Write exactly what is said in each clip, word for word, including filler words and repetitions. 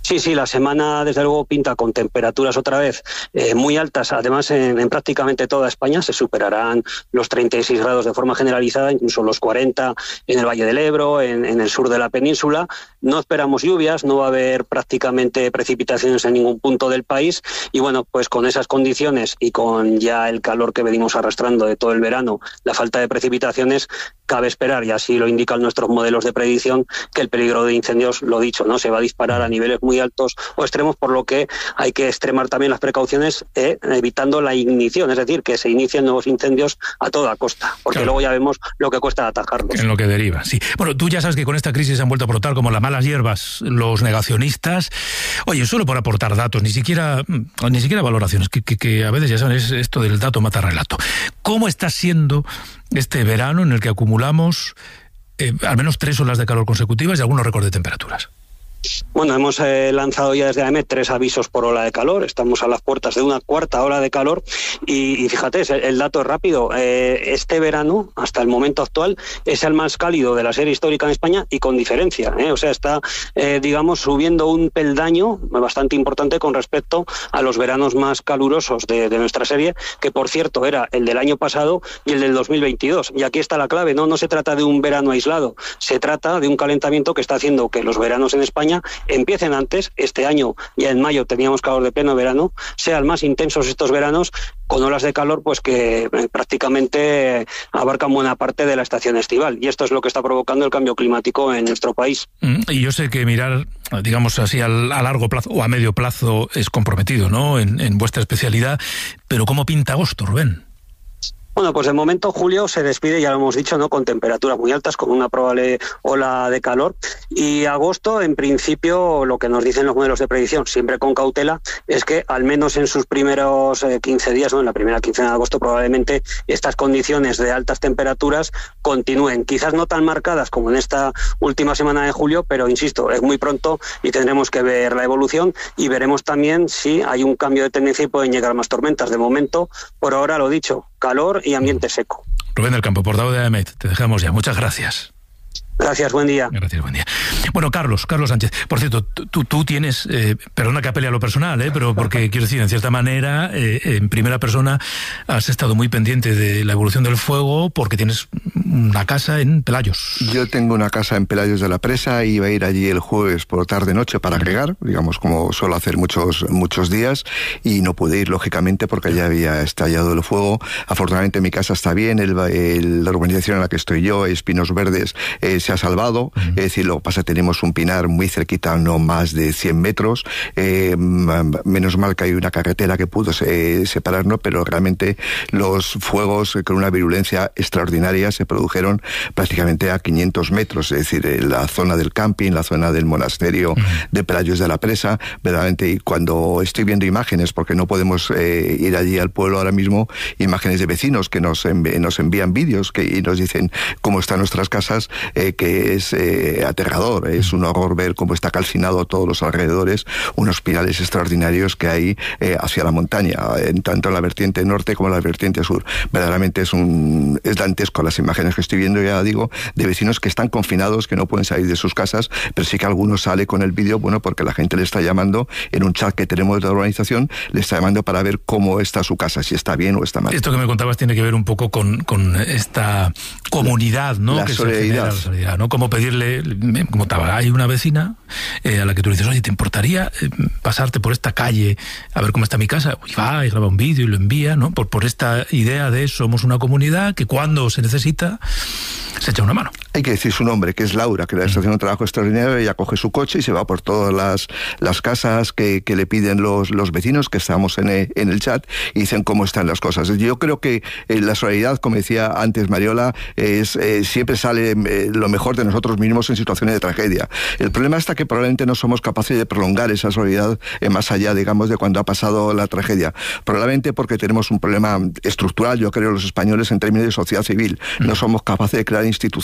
Sí, sí, la semana desde luego pinta con temperaturas otra vez eh, muy altas, además en, en prácticamente toda España se superarán los treinta y seis grados de forma generalizada, incluso los cuarenta en el Valle del Ebro, en, en el sur de la península. No esperamos lluvias, no va a haber prácticamente precipitaciones en ningún punto del país y bueno, pues con esas condiciones y con ya el calor que venimos arrastrando de todo el verano, la falta de precipitaciones, cabe esperar, y así lo indican nuestros modelos de predicción, que el peligro de incendios, lo dicho, no se va a disparar a niveles muy altos o extremos, por lo que hay que extremar también las precauciones eh, evitando la ignición, es decir, que se inicien nuevos incendios a toda costa, porque claro, luego ya vemos lo que cuesta atajarlos. En lo que deriva, sí. Bueno, tú ya sabes que con esta crisis se han vuelto a brotar como las malas hierbas los negacionistas. Oye, solo por aportar datos, ni siquiera ni siquiera valoraciones, que, que, que a veces ya sabes, esto del dato mata relato. ¿Cómo está siendo este verano en el que acumulamos eh, al menos tres olas de calor consecutivas y algunos récords de temperaturas? Bueno, hemos eh, lanzado ya desde A E M E tres avisos por ola de calor, estamos a las puertas de una cuarta ola de calor y, y fíjate, el, el dato es rápido, eh, este verano, hasta el momento actual, es el más cálido de la serie histórica en España y con diferencia, ¿eh? O sea, está, eh, digamos, subiendo un peldaño bastante importante con respecto a los veranos más calurosos de, de nuestra serie, que por cierto era el del año pasado y el del dos mil veintidós, y aquí está la clave, no, no se trata de un verano aislado, se trata de un calentamiento que está haciendo que los veranos en España empiecen antes. Este año, ya en mayo, teníamos calor de pleno verano, sean más intensos estos veranos, con olas de calor pues que eh, prácticamente abarcan buena parte de la estación estival. Y esto es lo que está provocando el cambio climático en nuestro país. Mm, y yo sé que mirar, digamos así, al, a largo plazo o a medio plazo es comprometido, ¿no?, en, en vuestra especialidad. Pero ¿cómo pinta agosto, Rubén? Bueno, pues de momento julio se despide, ya lo hemos dicho, ¿no?, con temperaturas muy altas, con una probable ola de calor. Y agosto, en principio, lo que nos dicen los modelos de predicción, siempre con cautela, es que al menos en sus primeros eh, quince días, ¿no?, en la primera quincena de agosto, probablemente estas condiciones de altas temperaturas continúen. Quizás no tan marcadas como en esta última semana de julio, pero insisto, es muy pronto y tendremos que ver la evolución y veremos también si hay un cambio de tendencia y pueden llegar más tormentas. De momento, por ahora lo dicho, calor y ambiente seco. Rubén del Campo, portavoz de A E M E, te dejamos ya. Muchas gracias. Gracias, buen día. Gracias, buen día. Bueno, Carlos, Carlos Sánchez, por cierto, tú, tú tienes, eh, perdona que apele a lo personal, eh, pero porque quiero decir, en cierta manera, eh, en primera persona has estado muy pendiente de la evolución del fuego porque tienes una casa en Pelayos. Yo tengo una casa en Pelayos de la Presa y iba a ir allí el jueves por tarde-noche para regar, digamos, como suelo hacer muchos, muchos días, y no pude ir, lógicamente, porque ya había estallado el fuego. Afortunadamente mi casa está bien, el, el, la urbanización en la que estoy yo, Espinos Verdes, eh, se ha salvado, uh-huh. Es decir, lo que pasa, tenemos un pinar muy cerquita, no más de cien metros, eh, menos mal que hay una carretera que pudo se, separarnos, pero realmente los fuegos con una virulencia extraordinaria se produjeron prácticamente a quinientos metros, es decir, en la zona del camping, la zona del monasterio uh-huh. de Pelayos de la Presa, verdaderamente, y cuando estoy viendo imágenes, porque no podemos eh, ir allí al pueblo ahora mismo, imágenes de vecinos que nos, env- nos envían vídeos que, y nos dicen cómo están nuestras casas, eh, que es eh, aterrador, es un horror ver cómo está calcinado todos los alrededores, unos pinales extraordinarios que hay eh, hacia la montaña, en tanto en la vertiente norte como en la vertiente sur. Verdaderamente es un es dantesco las imágenes que estoy viendo, ya digo, de vecinos que están confinados, que no pueden salir de sus casas, pero sí que algunos sale con el vídeo, bueno, porque la gente le está llamando en un chat que tenemos de la organización, le está llamando para ver cómo está su casa, si está bien o está mal. Esto que me contabas tiene que ver un poco con, con esta comunidad, ¿no? La que solidaridad. Se genera, la solidaridad, ¿no? Como pedirle, como estaba, hay una vecina eh, a la que tú le dices, oye, ¿te importaría eh, pasarte por esta calle a ver cómo está mi casa? Y va y graba un vídeo y lo envía, ¿no? Por, por esta idea de somos una comunidad que cuando se necesita se echa una mano. Hay que decir su nombre, que es Laura, que le está haciendo un trabajo extraordinario. Ella coge su coche y se va por todas las, las casas que, que le piden los, los vecinos, que estamos en el, en el chat, y dicen cómo están las cosas. Yo creo que eh, la solidaridad, como decía antes Mariola, es, eh, siempre sale eh, lo mejor de nosotros mismos en situaciones de tragedia. El problema está que probablemente no somos capaces de prolongar esa solidaridad eh, más allá, digamos, de cuando ha pasado la tragedia. Probablemente porque tenemos un problema estructural, yo creo, los españoles en términos de sociedad civil. No somos capaces de crear instituciones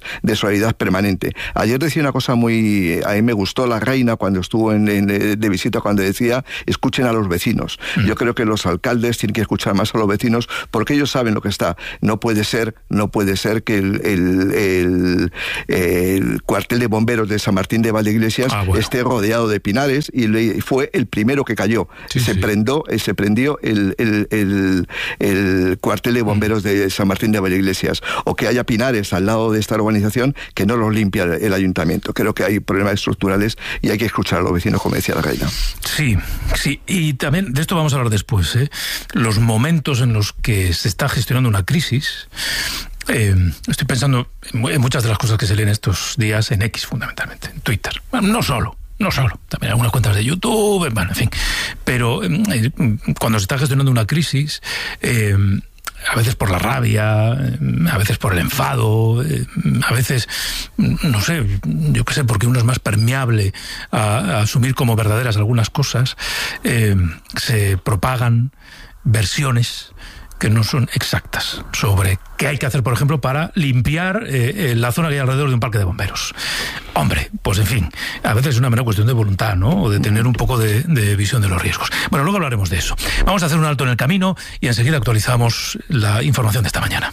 de solidaridad permanente. Ayer decía una cosa muy... A mí me gustó la reina cuando estuvo en, en, de visita, cuando decía, escuchen a los vecinos. Mm. Yo creo que los alcaldes tienen que escuchar más a los vecinos porque ellos saben lo que está. No puede ser, no puede ser que el, el, el, el cuartel de bomberos de San Martín de Valdeiglesias ah, bueno. esté rodeado de pinares y le, fue el primero que cayó. Sí, se, sí. Prendó, se prendió el, el, el, el cuartel de bomberos mm. de San Martín de Valdeiglesias. O que haya pinares al lado de esta urbanización que no los limpia el, el ayuntamiento. Creo que hay problemas estructurales y hay que escuchar a los vecinos, como decía la reina. Sí, sí. Y también de esto vamos a hablar después, ¿eh? Los momentos en los que se está gestionando una crisis. Eh, estoy pensando en muchas de las cosas que se leen estos días en X, fundamentalmente, en Twitter. Bueno, no solo, no solo, también algunas cuentas de YouTube, bueno, en fin. Pero eh, cuando se está gestionando una crisis, eh, a veces por la rabia, a veces por el enfado, a veces, no sé, yo qué sé, porque uno es más permeable a, a asumir como verdaderas algunas cosas, eh, se propagan versiones que no son exactas sobre qué hay que hacer, por ejemplo, para limpiar eh, la zona que hay alrededor de un parque de bomberos. Hombre, pues en fin, a veces es una mera cuestión de voluntad, ¿no? O de tener un poco de, de visión de los riesgos. Bueno, luego hablaremos de eso. Vamos a hacer un alto en el camino y enseguida actualizamos la información de esta mañana.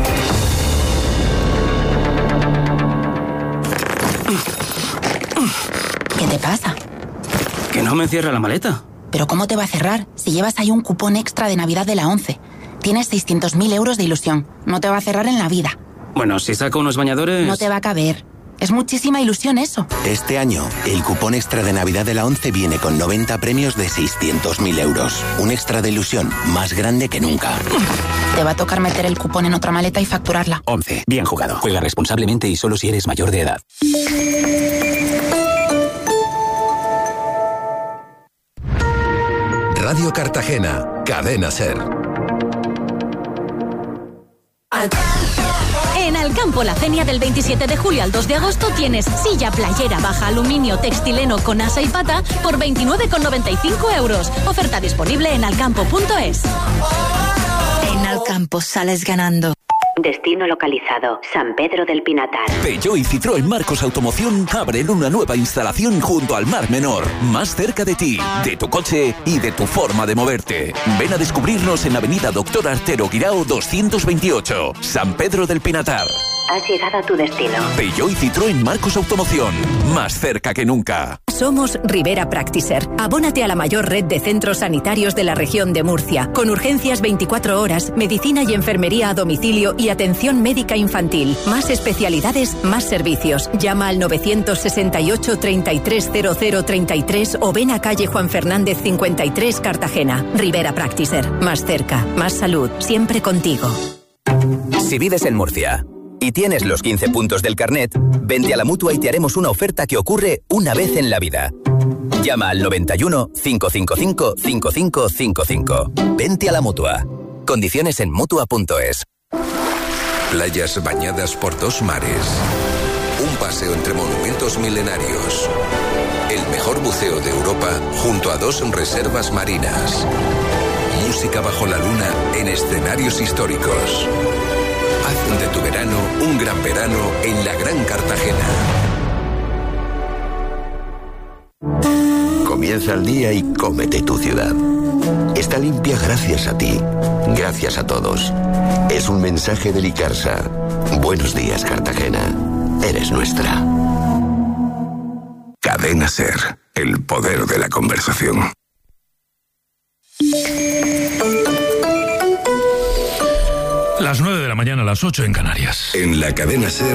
¿Qué te pasa? Que no me cierra la maleta. ¿Pero cómo te va a cerrar si llevas ahí un cupón extra de Navidad de la ONCE? Tienes seiscientos mil euros de ilusión. No te va a cerrar en la vida. Bueno, si saco unos bañadores... No te va a caber. Es muchísima ilusión eso. Este año, el cupón extra de Navidad de la ONCE viene con noventa premios de seiscientos mil euros. Un extra de ilusión más grande que nunca. Te va a tocar meter el cupón en otra maleta y facturarla. ONCE. Bien jugado. Juega responsablemente y solo si eres mayor de edad. Radio Cartagena, Cadena SER. En Alcampo La Cenia, del veintisiete de julio al dos de agosto, tienes silla playera baja aluminio textileno con asa y pata por veintinueve con noventa y cinco euros. Oferta disponible en alcampo punto es. En Alcampo sales ganando. Destino localizado, San Pedro del Pinatar. Peugeot y Citroën Marcos Automoción abren una nueva instalación junto al Mar Menor, más cerca de ti, de tu coche y de tu forma de moverte. Ven a descubrirnos en Avenida Doctor Artero Guirao doscientos veintiocho, San Pedro del Pinatar. Has llegado a tu destino. Peugeot y Citroën Marcos Automoción, más cerca que nunca. Somos Rivera Practiser. Abónate a la mayor red de centros sanitarios de la región de Murcia, con urgencias veinticuatro horas, medicina y enfermería a domicilio y atención médica infantil. Más especialidades, más servicios. Llama al novecientos sesenta y ocho, treinta y tres cero cero treinta y tres o ven a calle Juan Fernández cincuenta y tres, Cartagena. Rivera Practiser. Más cerca, más salud, siempre contigo. Si vives en Murcia y tienes los quince puntos del carnet, vente a la Mutua y te haremos una oferta que ocurre una vez en la vida. Llama al noventa y uno, cinco cinco cinco, cinco cinco cinco cinco. Vente a la Mutua. Condiciones en mutua punto es. Playas bañadas por dos mares. Un paseo entre monumentos milenarios. El mejor buceo de Europa junto a dos reservas marinas. Música bajo la luna en escenarios históricos. Haz de tu verano un gran verano en la Gran Cartagena. Comienza el día y cómete tu ciudad. Está limpia gracias a ti, gracias a todos. Es un mensaje de Licarsa. Buenos días, Cartagena. Eres nuestra. Cadena SER, el poder de la conversación. Las nueve de la mañana, a las ocho en Canarias. En la Cadena SER,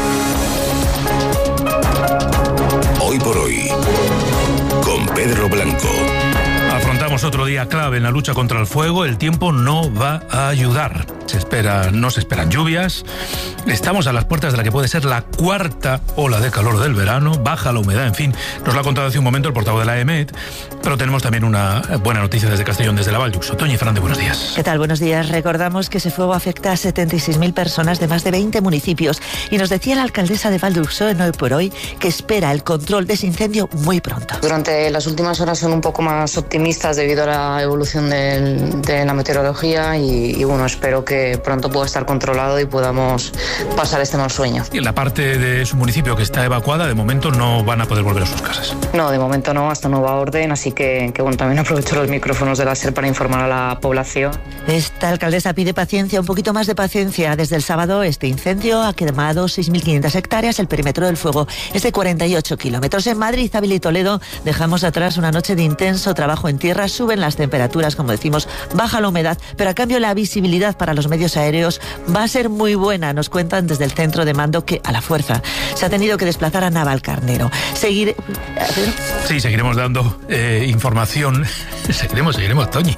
hoy por hoy, con Pedro Blanco. Afrontamos otro día clave en la lucha contra el fuego. El tiempo no va a ayudar. Se espera, no se esperan lluvias. Estamos a las puertas de la que puede ser la cuarta ola de calor del verano. Baja la humedad, en fin. Nos lo ha contado hace un momento el portavoz de la EMET. Pero tenemos también una buena noticia desde Castellón, desde la Vallux. Toñi Fernández, buenos días. ¿Qué tal? Buenos días. Recordamos que ese fuego afecta a setenta y seis mil personas de más de veinte municipios. Y nos decía la alcaldesa de Vallux en Hoy por Hoy que espera el control de ese incendio muy pronto. Durante las últimas horas son un poco más optimistas debido a la evolución del, de la meteorología y, y bueno, espero que que pronto pueda estar controlado y podamos pasar este mal sueño. Y en la parte de su municipio que está evacuada, de momento no van a poder volver a sus casas. No, de momento no, hasta nueva orden, así que, que bueno, también aprovecho los micrófonos de la SER para informar a la población. Esta alcaldesa pide paciencia, un poquito más de paciencia. Desde el sábado este incendio ha quemado seis mil quinientas hectáreas, el perímetro del fuego es de cuarenta y ocho kilómetros. En Madrid, Ávila y Toledo dejamos atrás una noche de intenso trabajo en tierra, suben las temperaturas, como decimos, baja la humedad, pero a cambio la visibilidad para los medios aéreos va a ser muy buena. Nos cuentan desde el centro de mando que a la fuerza se ha tenido que desplazar a Navalcarnero. Seguir... Sí, seguiremos dando eh, información. seguiremos, seguiremos, Toñi.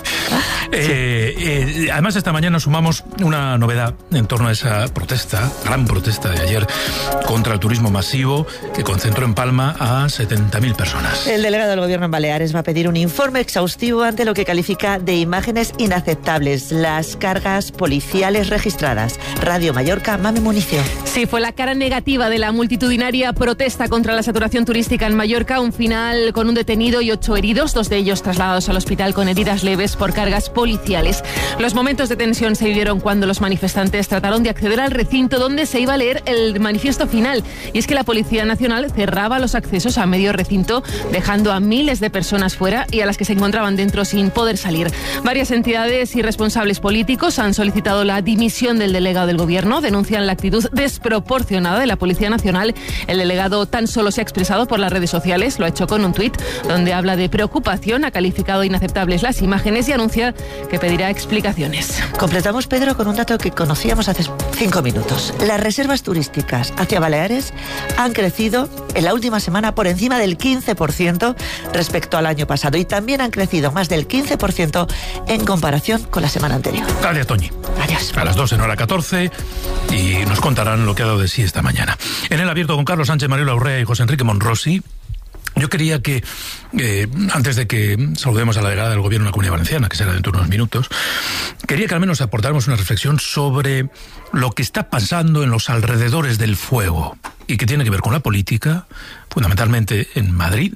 Eh, eh, además, esta mañana sumamos una novedad en torno a esa protesta, gran protesta de ayer contra el turismo masivo que concentró en Palma a setenta mil personas. El delegado del Gobierno en Baleares va a pedir un informe exhaustivo ante lo que califica de imágenes inaceptables, las cargas policiales registradas. Radio Mallorca, Mame Municio. Sí, fue la cara negativa de la multitudinaria protesta contra la saturación turística en Mallorca, un final con un detenido y ocho heridos, dos de ellos trasladados al hospital con heridas leves por cargas policiales. Los momentos de tensión se vivieron cuando los manifestantes trataron de acceder al recinto donde se iba a leer el manifiesto final. Y es que la Policía Nacional cerraba los accesos a medio recinto, dejando a miles de personas fuera y a las que se encontraban dentro sin poder salir. Varias entidades y responsables políticos han solicitado la dimisión del delegado del Gobierno, denuncian la actitud desproporcionada de la Policía Nacional. El delegado tan solo se ha expresado por las redes sociales, lo ha hecho con un tuit donde habla de preocupación, ha calificado inaceptables las imágenes y anuncia que pedirá explicaciones. Completamos, Pedro, con un dato que conocíamos hace cinco minutos. Las reservas turísticas hacia Baleares han crecido en la última semana por encima del quince por ciento respecto al año pasado y también han crecido más del quince por ciento en comparación con la semana anterior. Gracias, Toñi. Adiós. A las dos en hora catorce y nos contarán lo que ha dado de sí esta mañana. En el abierto con Carlos Sánchez, Mariola Urrea y José Enrique Monrosi. Yo quería que, eh, antes de que saludemos a la delegada del Gobierno de la Comunidad Valenciana, que será dentro de unos minutos, quería que al menos aportáramos una reflexión sobre lo que está pasando en los alrededores del fuego y que tiene que ver con la política, fundamentalmente en Madrid,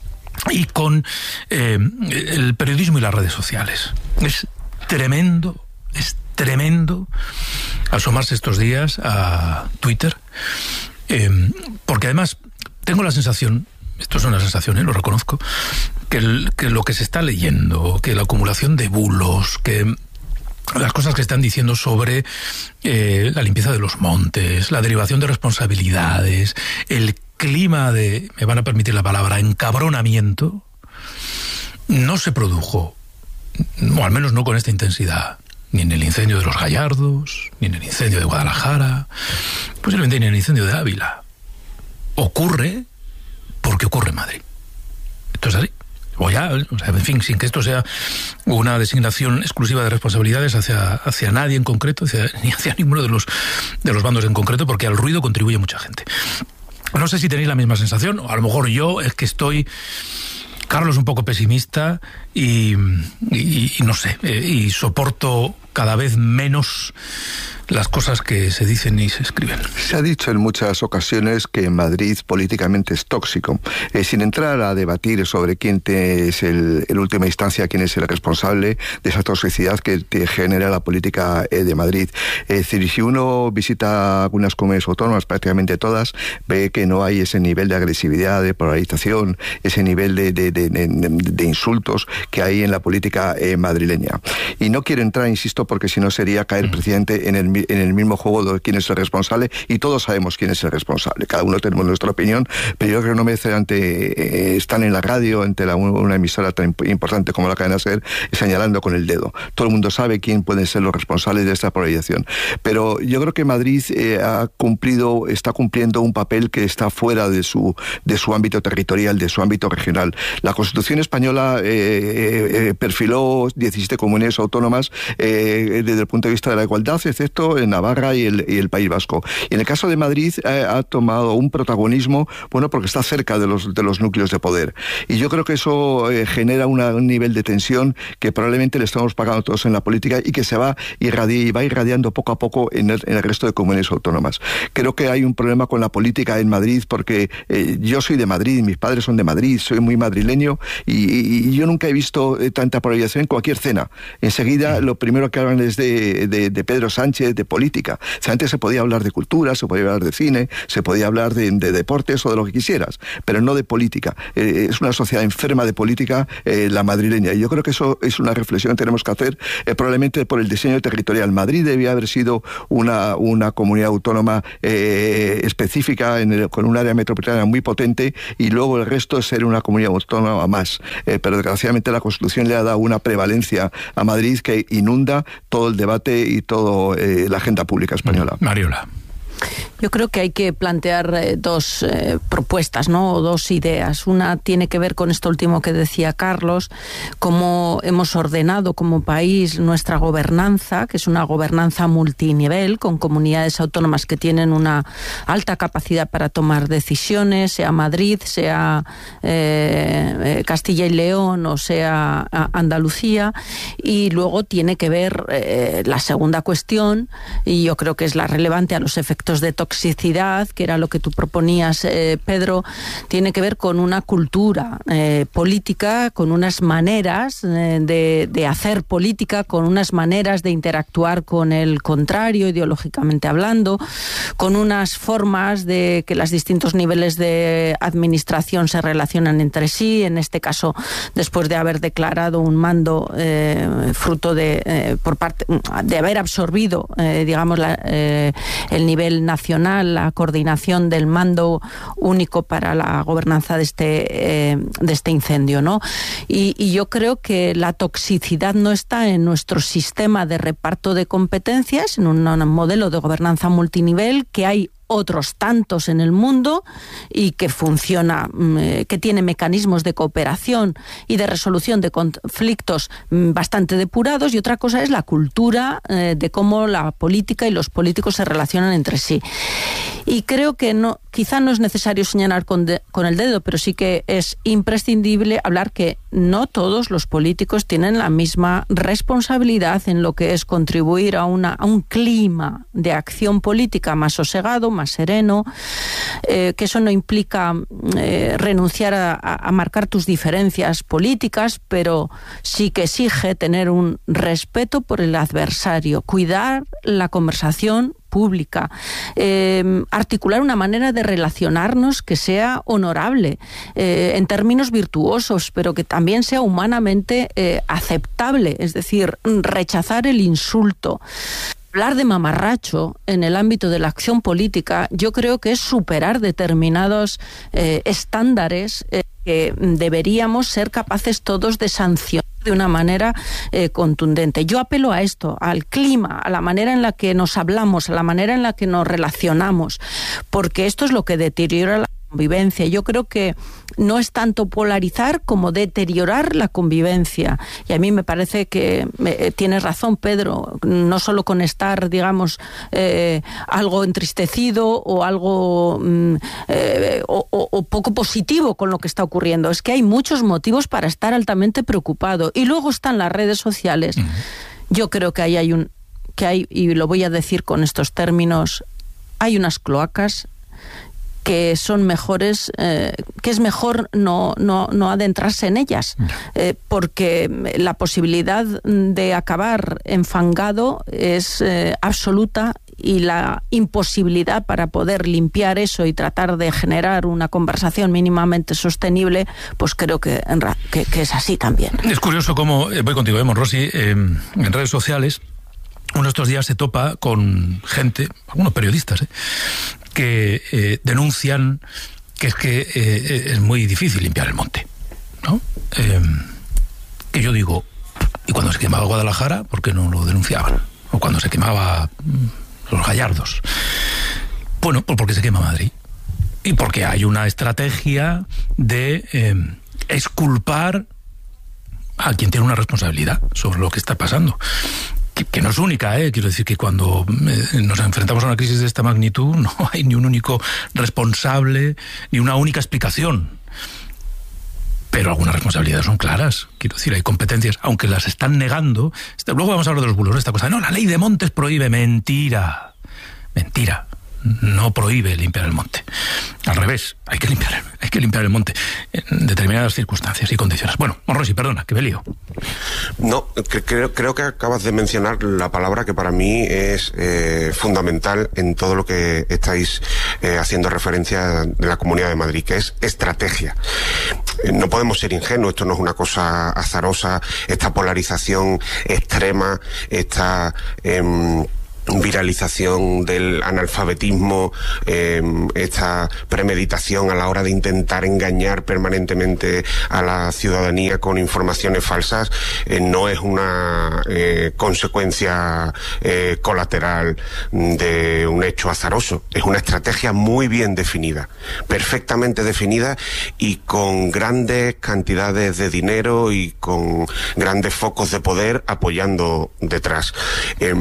y con eh, el periodismo y las redes sociales. Es tremendo, es tremendo asomarse estos días a Twitter, eh, porque además tengo la sensación, esto es una sensación, ¿eh? Lo reconozco, que, el, que lo que se está leyendo, que la acumulación de bulos, que las cosas que están diciendo sobre eh, la limpieza de los montes, la derivación de responsabilidades, el clima de, me van a permitir la palabra, encabronamiento, no se produjo, o al menos no con esta intensidad, ni en el incendio de los Gallardos, ni en el incendio de Guadalajara, posiblemente ni en el incendio de Ávila. Ocurre porque ocurre en Madrid. Esto es así. O ya, o sea, en fin, sin que esto sea una designación exclusiva de responsabilidades hacia, hacia nadie en concreto, hacia, ni hacia ninguno de los, de los bandos en concreto, porque al ruido contribuye mucha gente. No sé si tenéis la misma sensación, o a lo mejor yo es que estoy, Carlos, un poco pesimista y, y, y no sé, y soporto cada vez menos las cosas que se dicen y se escriben. Se ha dicho en muchas ocasiones que Madrid políticamente es tóxico, eh, sin entrar a debatir sobre quién te es el, en última instancia, quién es el responsable de esa toxicidad que te genera la política eh, de Madrid. Es decir, si uno visita algunas comunidades autónomas, prácticamente todas, ve que no hay ese nivel de agresividad, de polarización, ese nivel de, de, de, de, de insultos que hay en la política eh, madrileña. Y no quiero entrar, insisto, porque si no sería caer mm. presidente en el en el mismo juego de quién es el responsable, y todos sabemos quién es el responsable. Cada uno tenemos nuestra opinión, pero yo creo que no merece ante eh, estar en la radio, ante la, una emisora tan importante como la cadena SER, señalando con el dedo. Todo el mundo sabe quién pueden ser los responsables de esta polarización. Pero yo creo que Madrid eh, ha cumplido, está cumpliendo un papel que está fuera de su, de su ámbito territorial, de su ámbito regional. La Constitución española eh, eh, perfiló diecisiete comunidades autónomas eh, desde el punto de vista de la igualdad, excepto en Navarra y el, y el País Vasco. Y en el caso de Madrid eh, ha tomado un protagonismo, bueno, porque está cerca de los, de los núcleos de poder. Y yo creo que eso eh, genera una, un nivel de tensión que probablemente le estamos pagando todos en la política y que se va, irradi- va irradiando poco a poco en el, en el resto de comunidades autónomas. Creo que hay un problema con la política en Madrid porque eh, yo soy de Madrid, mis padres son de Madrid, soy muy madrileño y, y, y yo nunca he visto eh, tanta polarización en cualquier cena. Enseguida lo primero que carnavales de, de, de Pedro Sánchez, de política. O sea, antes se podía hablar de cultura, se podía hablar de cine, se podía hablar de, de deportes o de lo que quisieras, pero no de política. Eh, es una sociedad enferma de política eh, la madrileña. Y yo creo que eso es una reflexión que tenemos que hacer eh, probablemente por el diseño territorial. Madrid debía haber sido una, una comunidad autónoma eh, específica en el, con un área metropolitana muy potente y luego el resto es ser una comunidad autónoma más. Eh, pero desgraciadamente la Constitución le ha dado una prevalencia a Madrid que inunda todo el debate y toda eh, la agenda pública española. Mariola. Yo creo que hay que plantear eh, dos eh, propuestas, ¿no? O dos ideas. Una tiene que ver con esto último que decía Carlos, cómo hemos ordenado como país nuestra gobernanza, que es una gobernanza multinivel, con comunidades autónomas que tienen una alta capacidad para tomar decisiones, sea Madrid, sea eh, Castilla y León o sea Andalucía. Y luego tiene que ver eh, la segunda cuestión, y yo creo que es la relevante a los efectos de toxicidad, que era lo que tú proponías, eh, Pedro, tiene que ver con una cultura eh, política, con unas maneras eh, de, de hacer política, con unas maneras de interactuar con el contrario, ideológicamente hablando, con unas formas de que los distintos niveles de administración se relacionan entre sí, en este caso, después de haber declarado un mando eh, fruto de, eh, por parte, de haber absorbido, eh, digamos, la, eh, el nivel nacional, la coordinación del mando único para la gobernanza de este, eh, de este incendio, ¿no? Y, y yo creo que la toxicidad no está en nuestro sistema de reparto de competencias, en un, un modelo de gobernanza multinivel que hay otros tantos en el mundo y que funciona, que tiene mecanismos de cooperación y de resolución de conflictos bastante depurados, y otra cosa es la cultura eh, de cómo la política y los políticos se relacionan entre sí. Y creo que no, quizá no es necesario señalar con, de, con el dedo, pero sí que es imprescindible hablar que no todos los políticos tienen la misma responsabilidad en lo que es contribuir a, una, a un clima de acción política más sosegado, más sereno, eh, que eso no implica eh, renunciar a, a marcar tus diferencias políticas, pero sí que exige tener un respeto por el adversario, cuidar la conversación pública, eh, articular una manera de relacionarnos que sea honorable, eh, en términos virtuosos, pero que también sea humanamente eh, aceptable, es decir, rechazar el insulto. Hablar de mamarracho en el ámbito de la acción política, yo creo que es superar determinados eh, estándares eh, que deberíamos ser capaces todos de sancionar de una manera eh, contundente. Yo apelo a esto, al clima, a la manera en la que nos hablamos, a la manera en la que nos relacionamos, porque esto es lo que deteriora la convivencia. Yo creo que no es tanto polarizar como deteriorar la convivencia. Y a mí me parece que eh, tienes razón, Pedro, no solo con estar, digamos, eh, algo entristecido o algo mm, eh, o, o, o poco positivo con lo que está ocurriendo. Es que hay muchos motivos para estar altamente preocupado. Y luego están las redes sociales. Uh-huh. Yo creo que ahí hay un, que hay, y lo voy a decir con estos términos, hay unas cloacas que son mejores, eh, que es mejor no, no, no adentrarse en ellas, eh, porque la posibilidad de acabar enfangado es eh, absoluta, y la imposibilidad para poder limpiar eso y tratar de generar una conversación mínimamente sostenible, pues creo que, que, que es así también. Es curioso cómo, eh, voy contigo, eh, Monrossi, eh, en redes sociales, uno de estos días se topa con gente, algunos periodistas, eh, que eh, denuncian que es que eh, es muy difícil limpiar el monte, ¿no? Eh, que yo digo, ¿y cuando se quemaba Guadalajara, por qué no lo denunciaban? O cuando se quemaba los Gallardos. Bueno, pues porque se quema Madrid. Y porque hay una estrategia de eh, exculpar a quien tiene una responsabilidad sobre lo que está pasando. Que, que no es única, ¿eh? Quiero decir que cuando eh, nos enfrentamos a una crisis de esta magnitud no hay ni un único responsable, ni una única explicación. Pero algunas responsabilidades son claras. Quiero decir, hay competencias, aunque las están negando. Luego vamos a hablar de los bulos, esta cosa. No, la ley de montes prohíbe. Mentira. Mentira. No prohíbe limpiar el monte. Al revés, hay que limpiar, hay que limpiar el monte en determinadas circunstancias y condiciones. Bueno, Monrossi, perdona, que me lío. No, creo, creo que acabas de mencionar la palabra que para mí es eh, fundamental en todo lo que estáis eh, haciendo referencia de la Comunidad de Madrid, que es estrategia. Eh, no podemos ser ingenuos, esto no es una cosa azarosa, esta polarización extrema, esta... Eh, viralización del analfabetismo, eh, esta premeditación a la hora de intentar engañar permanentemente a la ciudadanía con informaciones falsas, eh, no es una eh, consecuencia eh, colateral de un hecho azaroso, es una estrategia muy bien definida, perfectamente definida y con grandes cantidades de dinero y con grandes focos de poder apoyando detrás. Eh,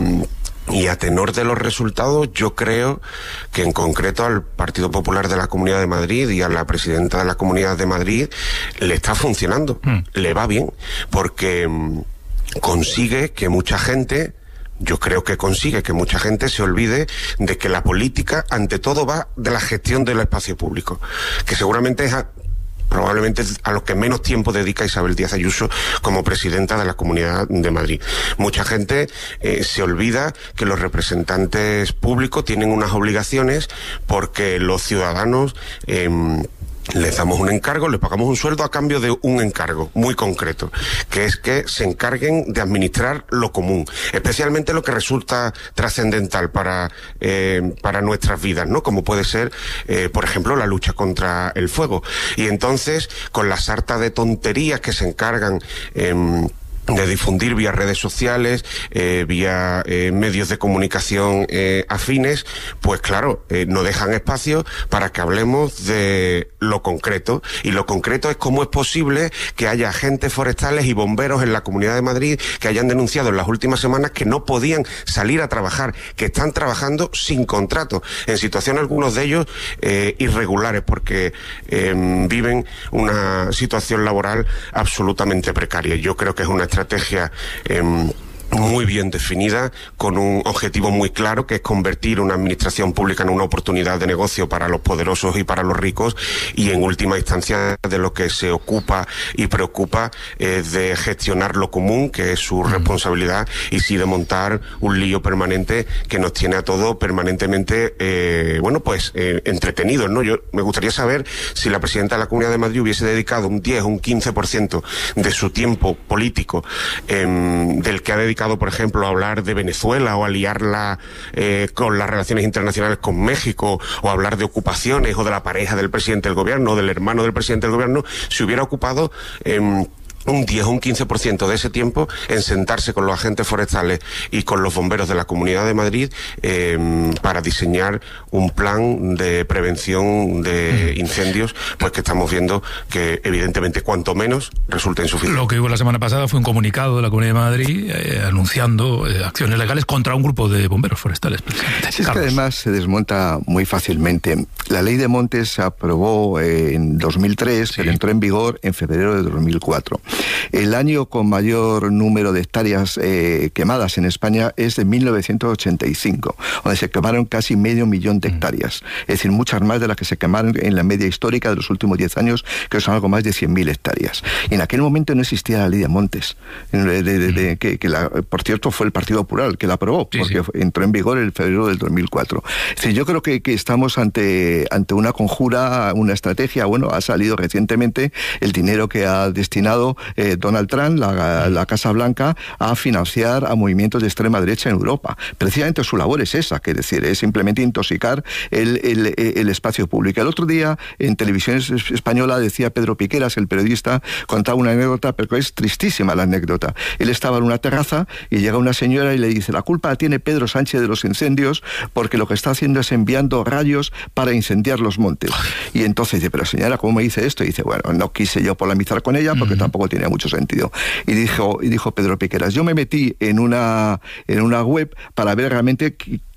Y a tenor de los resultados, yo creo que en concreto al Partido Popular de la Comunidad de Madrid y a la presidenta de la Comunidad de Madrid le está funcionando, mm. le va bien, porque mm, consigue que mucha gente... Yo creo que consigue que mucha gente se olvide de que la política, ante todo, va de la gestión del espacio público, que seguramente es... A, probablemente a lo que menos tiempo dedica Isabel Díaz Ayuso como presidenta de la Comunidad de Madrid. Mucha gente eh, se olvida que los representantes públicos tienen unas obligaciones porque los ciudadanos... Eh, les damos un encargo, les pagamos un sueldo a cambio de un encargo muy concreto, que es que se encarguen de administrar lo común, especialmente lo que resulta trascendental para eh, para nuestras vidas, ¿no? Como puede ser, eh, por ejemplo, la lucha contra el fuego. Y entonces, con la sarta de tonterías que se encargan eh, de difundir vía redes sociales, eh, vía eh, medios de comunicación eh, afines, pues claro, eh, no dejan espacio para que hablemos de lo concreto. Y lo concreto es cómo es posible que haya agentes forestales y bomberos en la Comunidad de Madrid que hayan denunciado en las últimas semanas que no podían salir a trabajar, que están trabajando sin contrato, en situaciones algunos de ellos eh, irregulares, porque eh, viven una situación laboral absolutamente precaria. Yo creo que es una estrategia eh, muy bien definida, con un objetivo muy claro, que es convertir una administración pública en una oportunidad de negocio para los poderosos y para los ricos, y en última instancia de lo que se ocupa y preocupa es de gestionar lo común, que es su responsabilidad, y sí de montar un lío permanente que nos tiene a todos permanentemente, eh, bueno, pues eh, entretenidos, ¿no? Yo me gustaría saber si la presidenta de la Comunidad de Madrid hubiese dedicado un diez o un quince por ciento de su tiempo político, eh, del que ha dedicado, por ejemplo, a hablar de Venezuela o a liarla eh, con las relaciones internacionales con México, o a hablar de ocupaciones o de la pareja del presidente del gobierno o del hermano del presidente del gobierno, se hubiera ocupado eh, un diez o un quince por ciento de ese tiempo en sentarse con los agentes forestales y con los bomberos de la Comunidad de Madrid eh, para diseñar un plan de prevención de incendios, pues que estamos viendo que evidentemente cuanto menos resulta insuficiente. Lo que hubo la semana pasada fue un comunicado de la Comunidad de Madrid eh, anunciando eh, acciones legales contra un grupo de bomberos forestales. Sí, es que además se desmonta muy fácilmente. La ley de montes se aprobó eh, en dos mil tres, sí, pero entró en vigor en febrero de dos mil cuatro. El año con mayor número de hectáreas eh, quemadas en España es de mil novecientos ochenta y cinco, donde se quemaron casi medio millón de hectáreas. Es decir, muchas más de las que se quemaron en la media histórica de los últimos diez años, que son algo más de cien mil hectáreas. Y en aquel momento no existía la ley de montes, de, de, de, de, que, que la, por cierto fue el Partido Popular el que la aprobó, sí, porque sí. entró en vigor en febrero del dos mil cuatro. Es decir, yo creo que, que estamos ante, ante una conjura, una estrategia. Bueno, ha salido recientemente el dinero que ha destinado Eh, Donald Trump, la, la Casa Blanca, a financiar a movimientos de extrema derecha en Europa. Precisamente su labor es esa, que es decir, es simplemente intoxicar el, el, el espacio público. El otro día, en televisión española, decía Pedro Piqueras, el periodista, contaba una anécdota, pero es tristísima la anécdota. Él estaba en una terraza y llega una señora y le dice: la culpa la tiene Pedro Sánchez de los incendios, porque lo que está haciendo es enviando rayos para incendiar los montes. Y entonces dice: pero señora, ¿cómo me dice esto? Y dice: bueno, no quise yo polemizar con ella, porque uh-huh. tampoco tenía mucho sentido. Y dijo, y dijo Pedro Piqueras: yo me metí en una, en una web para ver realmente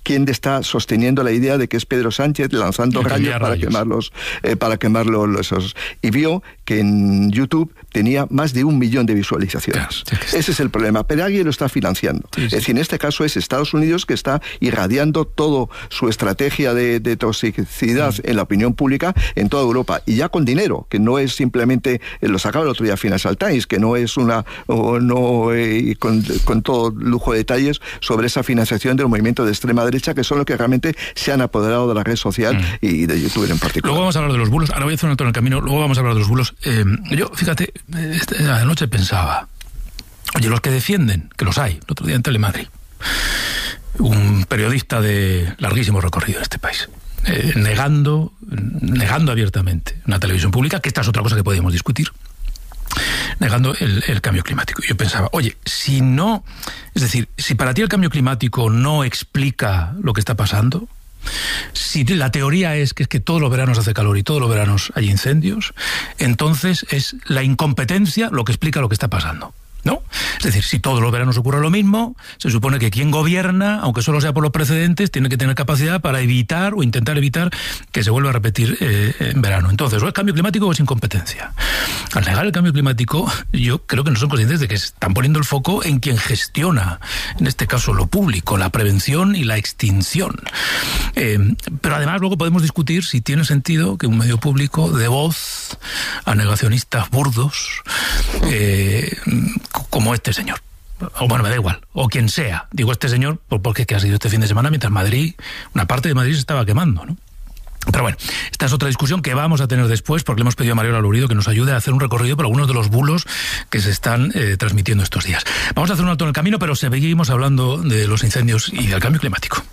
quién está sosteniendo la idea de que es Pedro Sánchez lanzando rayos para quemarlos, eh, para quemarlos los, esos. Y vio que en YouTube tenía más de un millón de visualizaciones. Claro, sí, sí. Ese es el problema, pero alguien lo está financiando. Sí, sí. Es decir, en este caso es Estados Unidos que está irradiando toda su estrategia de, de toxicidad sí. en la opinión pública en toda Europa, y ya con dinero, que no es simplemente, eh, lo sacaba el otro día Financial Times, que no es una, o no eh, con, con todo lujo de detalles sobre esa financiación del movimiento de extrema derecha, que son los que realmente se han apoderado de la red social mm. y de YouTube en particular. Luego vamos a hablar de los bulos, ahora voy a hacer un alto en el camino, luego vamos a hablar de los bulos. Eh, yo, fíjate, esta noche pensaba, oye, los que defienden, que los hay, el otro día en Telemadrid, un periodista de larguísimo recorrido en este país, eh, negando, negando abiertamente una televisión pública, que esta es otra cosa que podíamos discutir, negando el, el cambio climático. Yo pensaba, oye, si no, es decir, si para ti el cambio climático no explica lo que está pasando, si la teoría es que, es que todos los veranos hace calor y todos los veranos hay incendios, entonces es la incompetencia lo que explica lo que está pasando, ¿no? Es decir, si todos los veranos ocurre lo mismo, se supone que quien gobierna, aunque solo sea por los precedentes, tiene que tener capacidad para evitar o intentar evitar que se vuelva a repetir eh, en verano. Entonces, o es cambio climático o es incompetencia. Al negar el cambio climático, yo creo que no son conscientes de que están poniendo el foco en quien gestiona, en este caso lo público, la prevención y la extinción. Eh, pero además luego podemos discutir si tiene sentido que un medio público dé voz a negacionistas burdos, eh, como este señor, o bueno, me da igual, o quien sea, digo este señor porque que ha sido este fin de semana mientras Madrid, una parte de Madrid se estaba quemando, ¿no? Pero bueno, esta es otra discusión que vamos a tener después, porque le hemos pedido a Mariola Lurido que nos ayude a hacer un recorrido por algunos de los bulos que se están eh, transmitiendo estos días. Vamos a hacer un alto en el camino, pero seguimos hablando de los incendios y del cambio climático.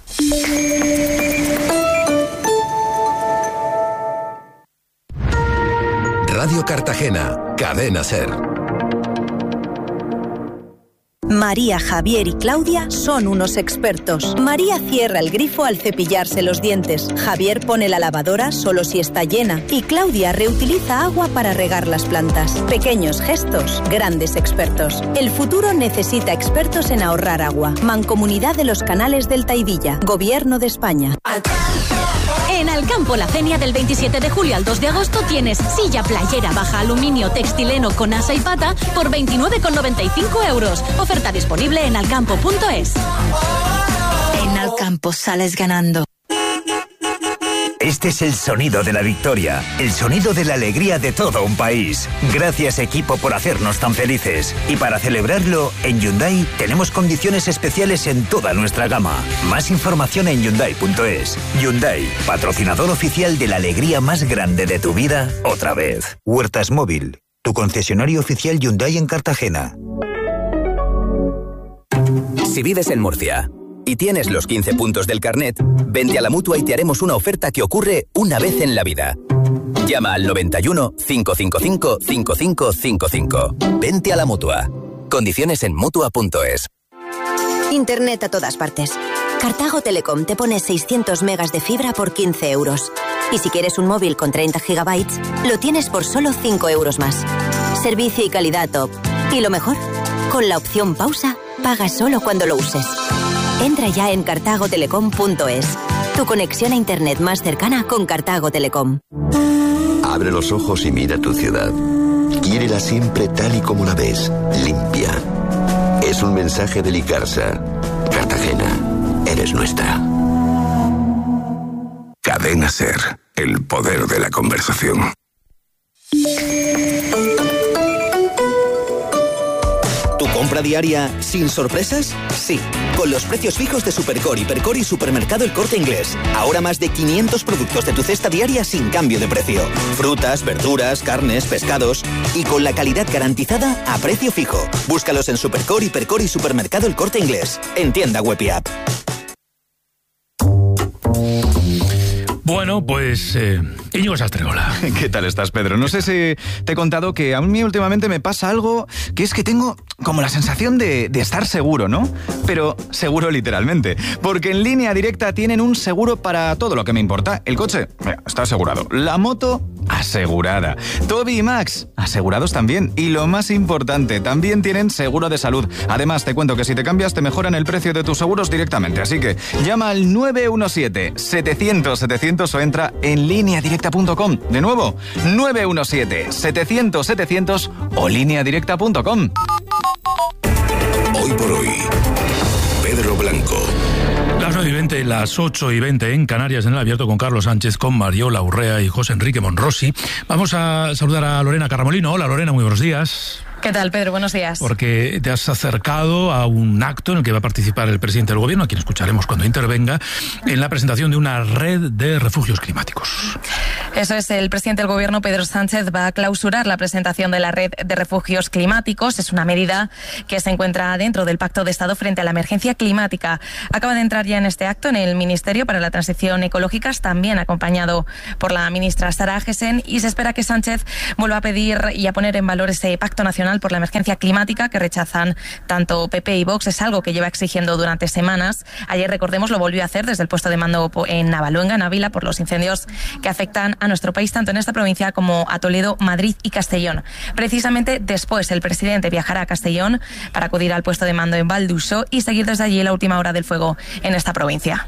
Radio Cartagena, Cadena SER. María, Javier y Claudia son unos expertos. María cierra el grifo al cepillarse los dientes. Javier pone la lavadora solo si está llena. Y Claudia reutiliza agua para regar las plantas. Pequeños gestos, grandes expertos. El futuro necesita expertos en ahorrar agua. Mancomunidad de los Canales del Taivilla. Gobierno de España. En Alcampo, la feria del veintisiete de julio al dos de agosto tienes silla playera baja aluminio textileno con asa y pata por veintinueve con noventa y cinco euros. Oferta disponible en alcampo punto es. En Alcampo sales ganando. Este es el sonido de la victoria, el sonido de la alegría de todo un país. Gracias, equipo, por hacernos tan felices. Y para celebrarlo, en Hyundai tenemos condiciones especiales en toda nuestra gama. Más información en hyundai punto es. Hyundai, patrocinador oficial de la alegría más grande de tu vida, otra vez. Huertas Móvil, tu concesionario oficial Hyundai en Cartagena. Si vives en Murcia y tienes los quince puntos del carnet, vente a la Mutua y te haremos una oferta que ocurre una vez en la vida. Llama al noventa y uno, cinco cinco cinco, cinco cinco cinco cinco. Vente a la Mutua. Condiciones en mutua punto es. Internet a todas partes. Cartago Telecom te pone seiscientos megas de fibra por quince euros. Y si quieres un móvil con treinta gigabytes, lo tienes por solo cinco euros más. Servicio y calidad top. Y lo mejor, con la opción pausa, pagas solo cuando lo uses. Entra ya en cartago telecom punto es. Tu conexión a Internet más cercana con Cartago Telecom. Abre los ojos y mira tu ciudad. Quiérela siempre tal y como la ves, limpia. Es un mensaje de Licarsa. Cartagena, eres nuestra. Cadena SER, el poder de la conversación. ¿Tu compra diaria sin sorpresas? Sí, con los precios fijos de Supercore, Hipercore y Supermercado El Corte Inglés. Ahora más de quinientos productos de tu cesta diaria sin cambio de precio. Frutas, verduras, carnes, pescados y con la calidad garantizada a precio fijo. Búscalos en Supercore, Hipercore y Supermercado El Corte Inglés. En tienda web y app. Bueno, pues eh, Íñigo Sastregola. ¿Qué tal estás, Pedro? No sé si te he contado que a mí últimamente me pasa algo que es que tengo como la sensación de, de estar seguro, ¿no? Pero seguro literalmente. Porque en Línea Directa tienen un seguro para todo lo que me importa. El coche, mira, está asegurado. La moto, asegurada. Toby y Max, asegurados también. Y lo más importante, también tienen seguro de salud. Además, te cuento que si te cambias te mejoran el precio de tus seguros directamente. Así que llama al nueve uno siete, setecientos, setecientos o entra en línea directa punto com. De nuevo, nueve uno siete, setecientos, setecientos o línea directa punto com. Hoy por hoy, Pedro Blanco. Las nueve y veinte, las ocho y veinte en Canarias, en el abierto con Carlos Sánchez, con Mariola Urrea y José Enrique Monrosi. Vamos a saludar a Lorena Carramolino. Hola, Lorena, muy buenos días. ¿Qué tal, Pedro? Buenos días. Porque te has acercado a un acto en el que va a participar el presidente del gobierno, a quien escucharemos cuando intervenga, en la presentación de una red de refugios climáticos. Eso es, el presidente del gobierno, Pedro Sánchez, va a clausurar la presentación de la red de refugios climáticos. Es una medida que se encuentra dentro del Pacto de Estado frente a la emergencia climática. Acaba de entrar ya en este acto en el Ministerio para la Transición Ecológica, también acompañado por la ministra Sara Agesen, y se espera que Sánchez vuelva a pedir y a poner en valor ese Pacto Nacional por la emergencia climática que rechazan tanto P P y Vox. Es algo que lleva exigiendo durante semanas. Ayer, recordemos, lo volvió a hacer desde el puesto de mando en Navaluenga, en Ávila, por los incendios que afectan a nuestro país, tanto en esta provincia como a Toledo, Madrid y Castellón. Precisamente después, el presidente viajará a Castellón para acudir al puesto de mando en Valduso y seguir desde allí la última hora del fuego en esta provincia.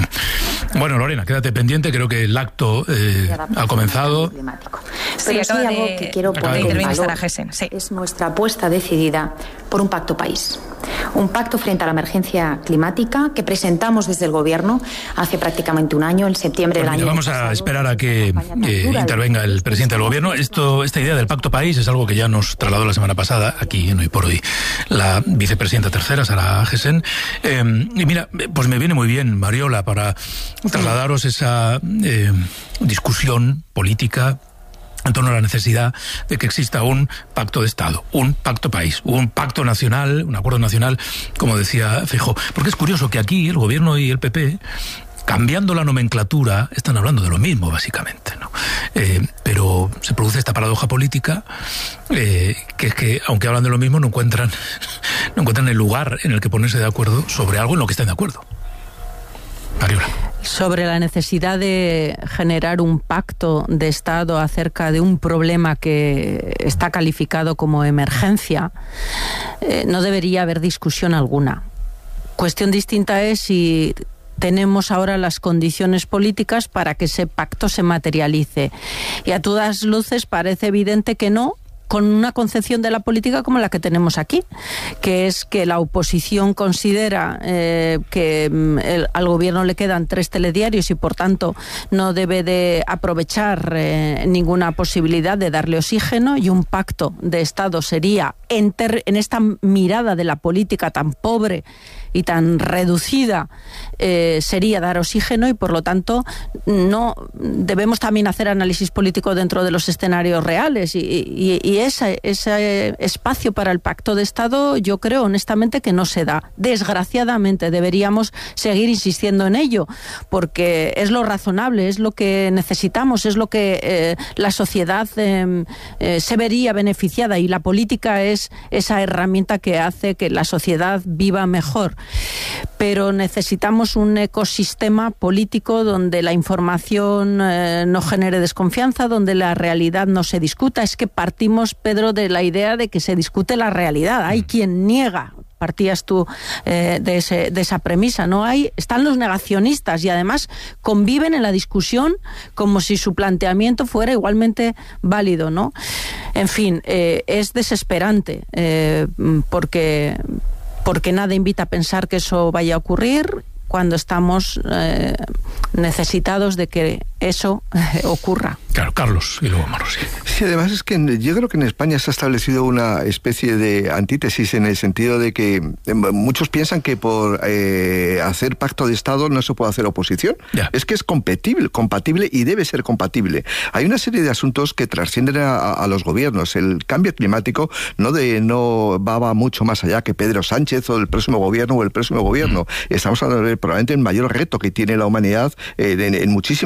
Mm. Bueno, Lorena, quédate pendiente. Creo que el acto eh, ha comenzado. Sí, Pero acaba sí de, algo que quiero poner en intervenir valor Sara Agesen. Sí. Es nuestra apuesta decidida por un pacto país. Un pacto frente a la emergencia climática que presentamos desde el Gobierno hace prácticamente un año, en septiembre bueno, del año Vamos pasado. a esperar a que eh, intervenga el presidente del Gobierno. Esto, esta idea del pacto país es algo que ya nos trasladó la semana pasada, aquí en Hoy por Hoy, la vicepresidenta tercera, Sara Agesen. Eh, y mira, pues me viene muy bien, Mariola, para trasladaros esa eh, discusión política en torno a la necesidad de que exista un pacto de Estado, un pacto país, un pacto nacional, un acuerdo nacional, como decía Feijóo. Porque es curioso que aquí el Gobierno y el P P, cambiando la nomenclatura, están hablando de lo mismo, básicamente, ¿no? Eh, pero se produce esta paradoja política, eh, que es que, aunque hablan de lo mismo, no encuentran, no encuentran el lugar en el que ponerse de acuerdo sobre algo en lo que estén de acuerdo. Mariola. Sobre la necesidad de generar un pacto de Estado acerca de un problema que está calificado como emergencia, eh, no debería haber discusión alguna. Cuestión distinta es si tenemos ahora las condiciones políticas para que ese pacto se materialice. Y a todas luces parece evidente que no, con una concepción de la política como la que tenemos aquí, que es que la oposición considera eh, que el, al gobierno le quedan tres telediarios y por tanto no debe de aprovechar eh, ninguna posibilidad de darle oxígeno, y un pacto de Estado sería, en, ter, en esta mirada de la política tan pobre y tan reducida, eh, sería dar oxígeno, y por lo tanto no debemos también hacer análisis político dentro de los escenarios reales, y, y, y ese, ese espacio para el pacto de Estado yo creo honestamente que no se da. Desgraciadamente deberíamos seguir insistiendo en ello, porque es lo razonable, es lo que necesitamos, es lo que eh, la sociedad eh, eh, se vería beneficiada, y la política es esa herramienta que hace que la sociedad viva mejor. Pero necesitamos un ecosistema político donde la información eh, no genere desconfianza, donde la realidad no se discuta. Es que partimos, Pedro, de la idea de que se discute la realidad. Hay quien niega. Partías tú eh, de, ese, de esa premisa, ¿no? Hay, están los negacionistas y además conviven en la discusión como si su planteamiento fuera igualmente válido, ¿no? En fin, eh, es desesperante eh, porque... porque nada invita a pensar que eso vaya a ocurrir cuando estamos eh, necesitados de que eso eh, ocurra. Claro, Carlos, y luego Maros. Sí, además es que yo creo que en España se ha establecido una especie de antítesis en el sentido de que muchos piensan que por eh, hacer pacto de Estado no se puede hacer oposición. Yeah. Es que es compatible, compatible y debe ser compatible. Hay una serie de asuntos que trascienden a, a los gobiernos. El cambio climático no de no va, va mucho más allá que Pedro Sánchez o el próximo gobierno o el próximo gobierno. Mm. Estamos hablando de probablemente el mayor reto que tiene la humanidad eh, en, en muchísimo tiempo.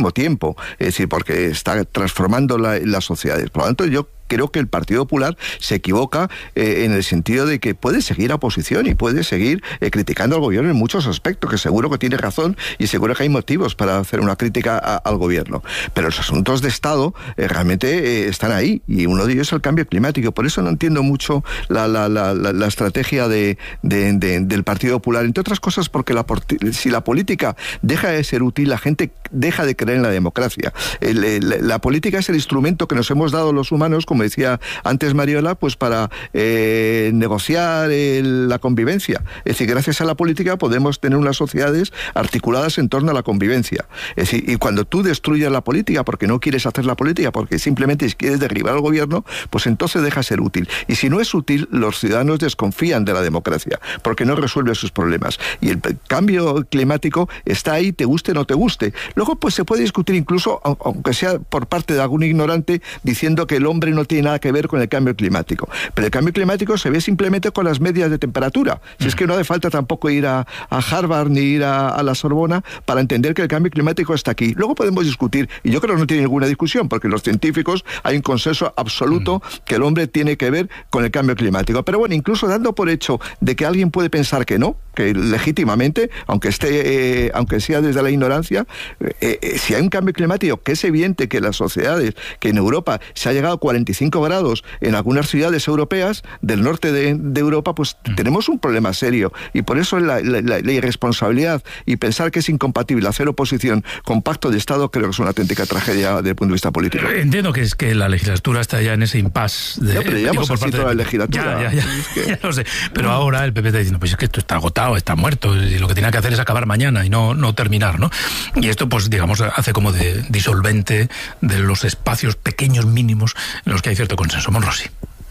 tiempo, es decir, porque está transformando la, las sociedades. Por lo tanto, yo creo que el Partido Popular se equivoca eh, en el sentido de que puede seguir a oposición y puede seguir eh, criticando al gobierno en muchos aspectos, que seguro que tiene razón y seguro que hay motivos para hacer una crítica a, al gobierno. Pero los asuntos de Estado eh, realmente eh, están ahí, y uno de ellos es el cambio climático. Por eso no entiendo mucho la, la, la, la, la estrategia de, de, de, del Partido Popular, entre otras cosas porque la, si la política deja de ser útil, la gente deja de creer en la democracia. El, el, la política es el instrumento que nos hemos dado los humanos, como decía antes Mariola, pues para eh, negociar el, la convivencia. Es decir, gracias a la política podemos tener unas sociedades articuladas en torno a la convivencia. Es decir, y cuando tú destruyes la política porque no quieres hacer la política, porque simplemente quieres derribar al gobierno, pues entonces deja de ser útil. Y si no es útil, los ciudadanos desconfían de la democracia, porque no resuelve sus problemas. Y el cambio climático está ahí, te guste o no te guste. Luego, pues se puede discutir incluso, aunque sea por parte de algún ignorante, diciendo que el hombre no tiene nada que ver con el cambio climático. Pero el cambio climático se ve simplemente con las medias de temperatura. Si es que no hace falta tampoco ir a, a Harvard ni ir a, a la Sorbona para entender que el cambio climático está aquí. Luego podemos discutir, y yo creo que no tiene ninguna discusión, porque los científicos hay un consenso absoluto que el hombre tiene que ver con el cambio climático. Pero bueno, incluso dando por hecho de que alguien puede pensar que no, que legítimamente, aunque esté, eh, aunque sea desde la ignorancia, eh, eh, si hay un cambio climático, que es evidente que las sociedades, que en Europa se ha llegado a cuarenta y cinco grados en algunas ciudades europeas del norte de, de Europa, pues mm. tenemos un problema serio, y por eso la, la, la, la irresponsabilidad y pensar que es incompatible hacer oposición con pacto de Estado, creo que es una auténtica tragedia desde el punto de vista político. Entiendo que es que la legislatura está ya en ese impasse de, ya, pero llevamos digo, por parte toda de la legislatura. Ya, ya, ya, es que... ya lo sé, pero ahora el P P está diciendo, pues es que esto está agotado, está muerto, y lo que tiene que hacer es acabar mañana y no, no terminar, ¿no? Y esto, pues digamos, hace como de disolvente de los espacios pequeños mínimos en los que hay cierto consenso. Monrosi.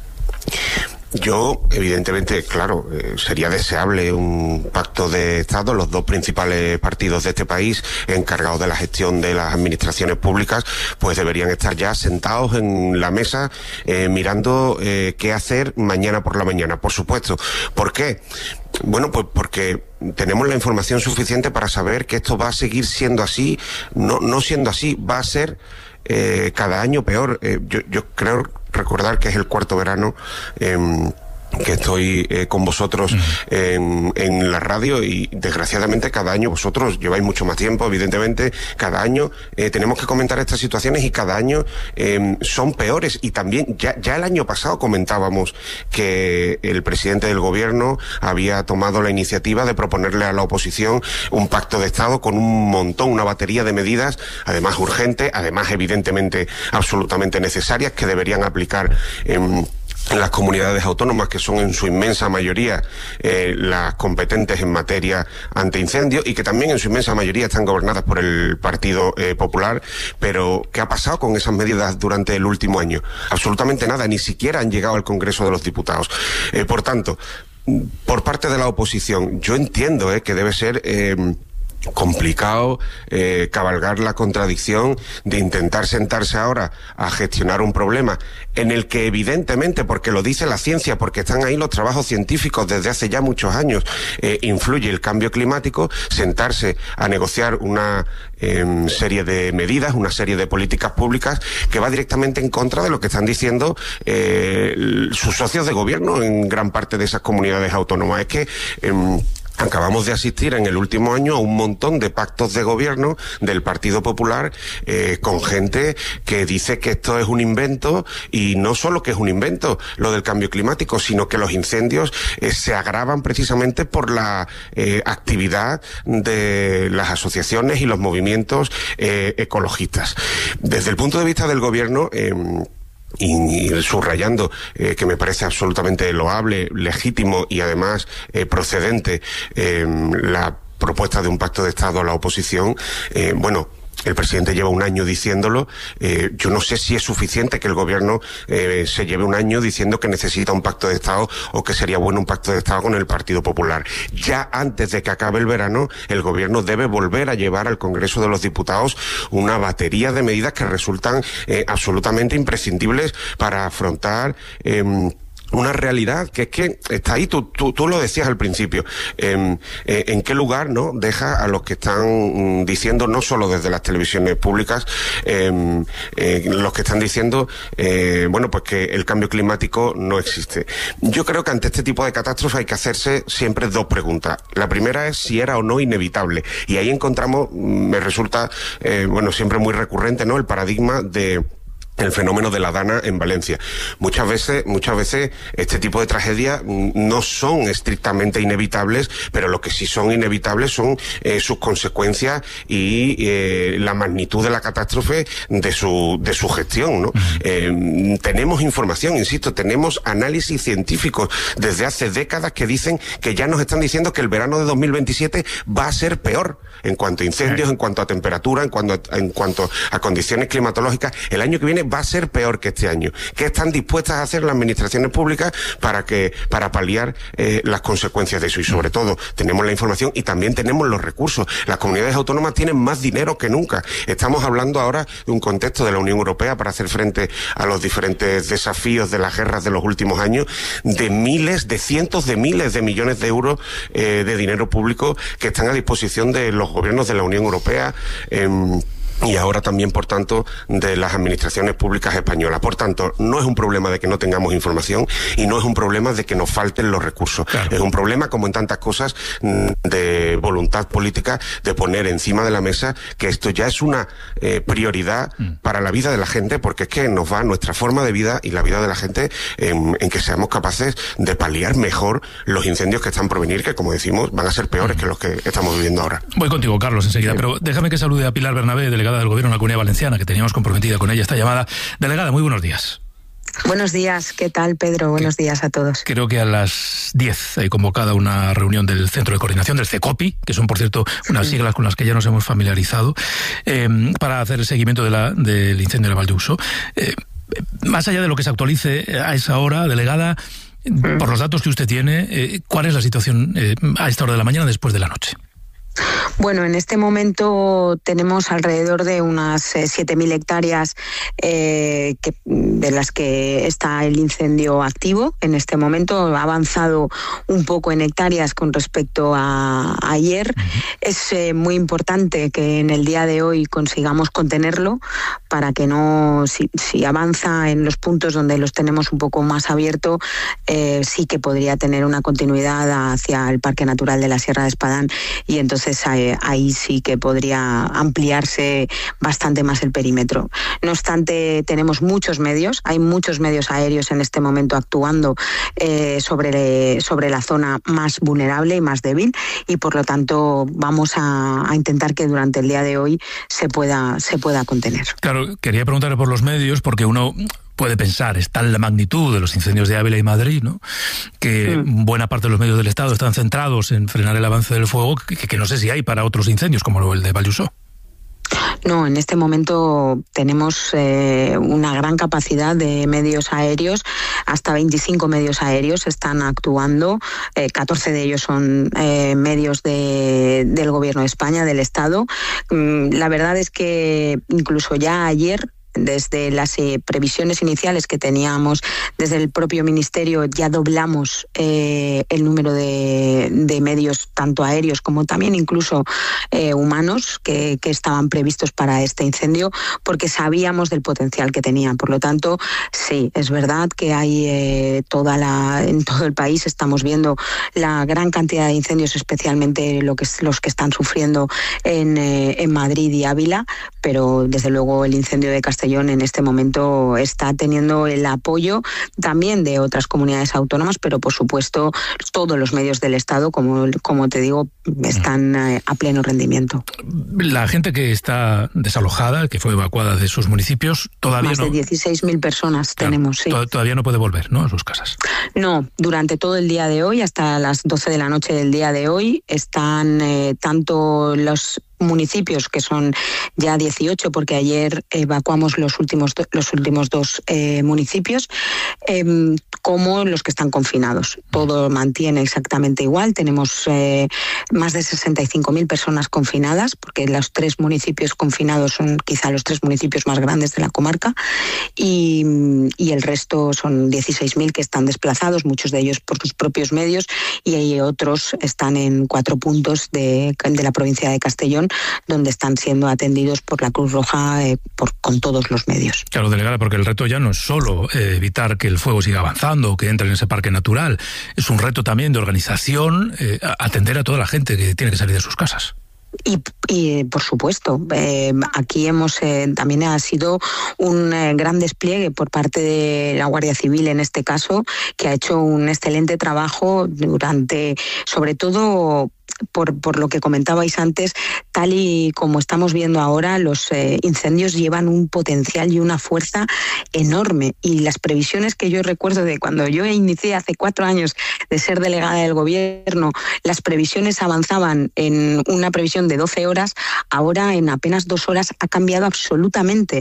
Yo, evidentemente, claro, eh, sería deseable un pacto de Estado. Los dos principales partidos de este país encargados de la gestión de las administraciones públicas, pues deberían estar ya sentados en la mesa eh, mirando eh, qué hacer mañana por la mañana, por supuesto. ¿Por qué? Bueno, pues porque tenemos la información suficiente para saber que esto va a seguir siendo así, no, no siendo así, va a ser eh, cada año peor. Eh, yo, yo creo recordar que es el cuarto verano eh, que estoy eh, con vosotros en, en la radio, y desgraciadamente cada año, vosotros lleváis mucho más tiempo, evidentemente, cada año eh, tenemos que comentar estas situaciones, y cada año eh, son peores. Y también ya, ya el año pasado comentábamos que el presidente del gobierno había tomado la iniciativa de proponerle a la oposición un pacto de Estado con un montón, una batería de medidas, además urgentes, además evidentemente absolutamente necesarias, que deberían aplicar en en las comunidades autónomas, que son en su inmensa mayoría eh, las competentes en materia antiincendio, y que también en su inmensa mayoría están gobernadas por el Partido eh, Popular. Pero ¿qué ha pasado con esas medidas durante el último año? Absolutamente nada, ni siquiera han llegado al Congreso de los Diputados. Eh, por tanto, por parte de la oposición, yo entiendo eh, que debe ser... Eh, complicado eh, cabalgar la contradicción de intentar sentarse ahora a gestionar un problema en el que evidentemente, porque lo dice la ciencia, porque están ahí los trabajos científicos desde hace ya muchos años, eh, influye el cambio climático, sentarse a negociar una eh, serie de medidas, una serie de políticas públicas que va directamente en contra de lo que están diciendo eh, sus socios de gobierno en gran parte de esas comunidades autónomas. Es que eh, acabamos de asistir en el último año a un montón de pactos de gobierno del Partido Popular eh, con gente que dice que esto es un invento, y no solo que es un invento lo del cambio climático, sino que los incendios eh, se agravan precisamente por la eh, actividad de las asociaciones y los movimientos eh, ecologistas. Desde el punto de vista del gobierno, eh, y subrayando eh, que me parece absolutamente loable, legítimo y además eh, procedente eh, la propuesta de un pacto de Estado a la oposición, eh, bueno, el presidente lleva un año diciéndolo. Eh, yo no sé si es suficiente que el gobierno eh, se lleve un año diciendo que necesita un pacto de Estado, o que sería bueno un pacto de Estado con el Partido Popular. Ya antes de que acabe el verano, el gobierno debe volver a llevar al Congreso de los Diputados una batería de medidas que resultan eh, absolutamente imprescindibles para afrontar eh, una realidad que es que está ahí, tú, tú, tú lo decías al principio, eh, eh, en qué lugar no deja a los que están diciendo, no solo desde las televisiones públicas, eh, eh, los que están diciendo, eh, bueno, pues que el cambio climático no existe. Yo creo que ante este tipo de catástrofes hay que hacerse siempre dos preguntas. La primera es si era o no inevitable, y ahí encontramos, me resulta, eh, bueno, siempre muy recurrente, ¿no?, el paradigma de el fenómeno de la Dana en Valencia. Muchas veces, muchas veces este tipo de tragedias no son estrictamente inevitables, pero lo que sí son inevitables son eh, sus consecuencias y eh, la magnitud de la catástrofe de su de su gestión, ¿no? Eh, tenemos información, insisto, tenemos análisis científicos desde hace décadas que dicen que ya nos están diciendo que el verano de dos mil veintisiete va a ser peor en cuanto a incendios, en cuanto a temperatura, en cuanto a, en cuanto a condiciones climatológicas. El año que viene va a ser peor que este año. ¿Qué están dispuestas a hacer las administraciones públicas para que para paliar eh, las consecuencias de eso? Y sobre todo, tenemos la información y también tenemos los recursos. Las comunidades autónomas tienen más dinero que nunca. Estamos hablando ahora de un contexto de la Unión Europea para hacer frente a los diferentes desafíos de las guerras de los últimos años, de miles, de cientos de miles de millones de euros eh, de dinero público que están a disposición de los gobiernos de la Unión Europea. Eh, Y ahora también, por tanto, de las administraciones públicas españolas. Por tanto, no es un problema de que no tengamos información y no es un problema de que nos falten los recursos. Claro. Es un problema, como en tantas cosas, de voluntad política, de poner encima de la mesa que esto ya es una eh, prioridad mm. para la vida de la gente, porque es que nos va nuestra forma de vida y la vida de la gente en, en que seamos capaces de paliar mejor los incendios que están por venir, que, como decimos, van a ser peores mm. que los que estamos viviendo ahora. Voy contigo, Carlos, enseguida, sí. Pero déjame que salude a Pilar Bernabé, delegada del Gobierno de la Comunidad Valenciana, que teníamos comprometida con ella esta llamada. Delegada, muy buenos días. Buenos días, ¿qué tal, Pedro? Buenos días a todos. Creo que a las diez hay convocada una reunión del Centro de Coordinación, del CECOPI, que son, por cierto, unas sí. siglas con las que ya nos hemos familiarizado, eh, para hacer el seguimiento de la, del incendio de Valldeuso. Eh, más allá de lo que se actualice a esa hora, delegada, mm. por los datos que usted tiene, eh, ¿cuál es la situación eh, a esta hora de la mañana después de la noche? Bueno, en este momento tenemos alrededor de unas eh, siete mil hectáreas eh, que, de las que está el incendio activo. En este momento ha avanzado un poco en hectáreas con respecto a, a ayer. Uh-huh. Es eh, muy importante que en el día de hoy consigamos contenerlo para que no, si, si avanza en los puntos donde los tenemos un poco más abierto, eh, sí que podría tener una continuidad hacia el Parque Natural de la Sierra de Espadán, y entonces ahí, ahí sí que podría ampliarse bastante más el perímetro. No obstante, tenemos muchos medios, hay muchos medios aéreos en este momento actuando eh, sobre, sobre la zona más vulnerable y más débil, y por lo tanto vamos a, a intentar que durante el día de hoy se pueda, se pueda contener. Claro, quería preguntarle por los medios, porque uno puede pensar, está en la magnitud de los incendios de Ávila y Madrid, ¿no?, que mm. buena parte de los medios del Estado están centrados en frenar el avance del fuego, que, que no sé si hay para otros incendios como el de Valldeuso. No, en este momento tenemos eh, una gran capacidad de medios aéreos, hasta veinticinco medios aéreos están actuando, eh, catorce de ellos son eh, medios de, del Gobierno de España, del Estado. Mm, la verdad es que incluso ya ayer, desde las eh, previsiones iniciales que teníamos desde el propio Ministerio, ya doblamos eh, el número de, de medios, tanto aéreos como también incluso eh, humanos, que, que estaban previstos para este incendio, porque sabíamos del potencial que tenían. Por lo tanto, sí, es verdad que hay eh, toda la, en todo el país estamos viendo la gran cantidad de incendios, especialmente lo que, los que están sufriendo en, eh, en Madrid y Ávila, pero desde luego el incendio de Castellón en este momento está teniendo el apoyo también de otras comunidades autónomas, pero por supuesto todos los medios del Estado, como, como te digo, están a pleno rendimiento. La gente que está desalojada, que fue evacuada de sus municipios, todavía Más no... de dieciséis mil personas claro, tenemos, sí. Todavía no puede volver, ¿no?, a sus casas. No, durante todo el día de hoy, hasta las doce de la noche del día de hoy, están eh, tanto los municipios, que son ya dieciocho, porque ayer evacuamos los últimos, los últimos dos eh, municipios, eh, como los que están confinados. Todo mantiene exactamente igual. Tenemos eh, más de sesenta y cinco mil personas confinadas, porque los tres municipios confinados son quizá los tres municipios más grandes de la comarca, y, y el resto son dieciséis mil que están desplazados, muchos de ellos por sus propios medios, y hay otros están en cuatro puntos de, de la provincia de Castellón, donde están siendo atendidos por la Cruz Roja eh, por, con todos los medios. Claro, delegada, porque el reto ya no es solo eh, evitar que el fuego siga avanzando, que entre en ese parque natural, es un reto también de organización, eh, atender a toda la gente que tiene que salir de sus casas. Y, y por supuesto, eh, aquí hemos eh, también ha sido un eh, gran despliegue por parte de la Guardia Civil, en este caso, que ha hecho un excelente trabajo durante, sobre todo, Por, por lo que comentabais antes, tal y como estamos viendo ahora, los eh, incendios llevan un potencial y una fuerza enorme, y las previsiones que yo recuerdo de cuando yo inicié hace cuatro años de ser delegada del gobierno, las previsiones avanzaban en una previsión de doce horas, ahora en apenas dos horas ha cambiado absolutamente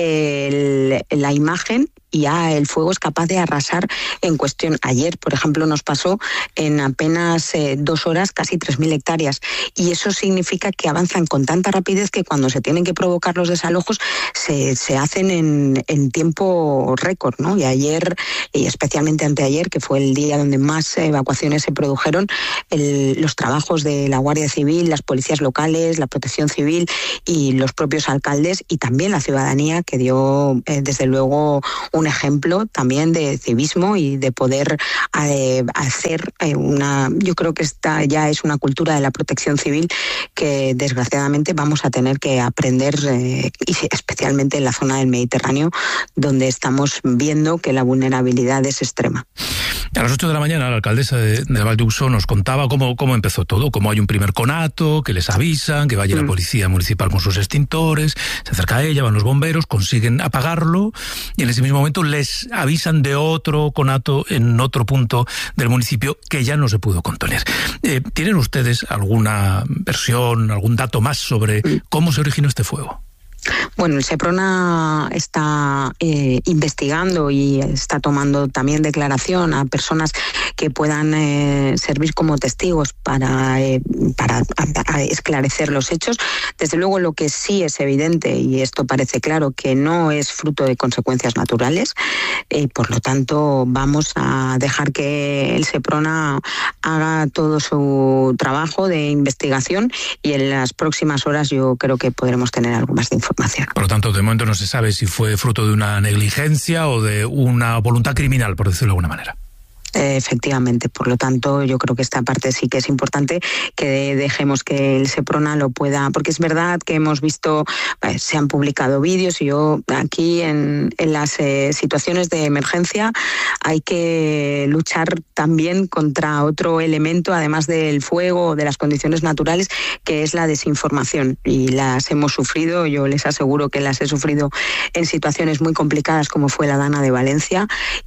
el, la imagen, y ya el fuego es capaz de arrasar en cuestión. Ayer, por ejemplo, nos pasó en apenas eh, dos horas casi tres mil hectáreas, y eso significa que avanzan con tanta rapidez que cuando se tienen que provocar los desalojos se, se hacen en, en tiempo récord, ¿no? Y ayer, y especialmente anteayer, que fue el día donde más evacuaciones se produjeron, el, los trabajos de la Guardia Civil, las policías locales, la Protección Civil y los propios alcaldes, y también la ciudadanía, que dio eh, desde luego un ejemplo también de civismo y de poder eh, hacer eh, una, yo creo que esta ya es una cultura de la protección civil que desgraciadamente vamos a tener que aprender, eh, y especialmente en la zona del Mediterráneo, donde estamos viendo que la vulnerabilidad es extrema. A las ocho de la mañana la alcaldesa de, de Valduso nos contaba cómo, cómo empezó todo, cómo hay un primer conato, que les avisan, que va allí mm. la policía municipal con sus extintores, se acerca a ella, van los bomberos, consiguen apagarlo, y en ese mismo momento les avisan de otro conato en otro punto del municipio que ya no se pudo contener. Eh, ¿Tienen ustedes alguna versión, algún dato más sobre cómo se originó este fuego? Bueno, el Seprona está eh, investigando y está tomando también declaración a personas que puedan eh, servir como testigos para, eh, para a, a esclarecer los hechos. Desde luego, lo que sí es evidente, y esto parece claro, que no es fruto de consecuencias naturales, y eh, por lo tanto vamos a dejar que el Seprona haga todo su trabajo de investigación, y en las próximas horas yo creo que podremos tener algo más de información. Por lo tanto, de momento no se sabe si fue fruto de una negligencia o de una voluntad criminal, por decirlo de alguna manera. Efectivamente, por lo tanto, yo creo que esta parte sí que es importante que dejemos que el Seprona lo pueda, porque es verdad que hemos visto, pues, se han publicado vídeos, y yo aquí en, en las eh, situaciones de emergencia hay que luchar también contra otro elemento, además del fuego o de las condiciones naturales, que es la desinformación, y las hemos sufrido. Yo les aseguro que las he sufrido en situaciones muy complicadas, como fue la Dana de Valencia,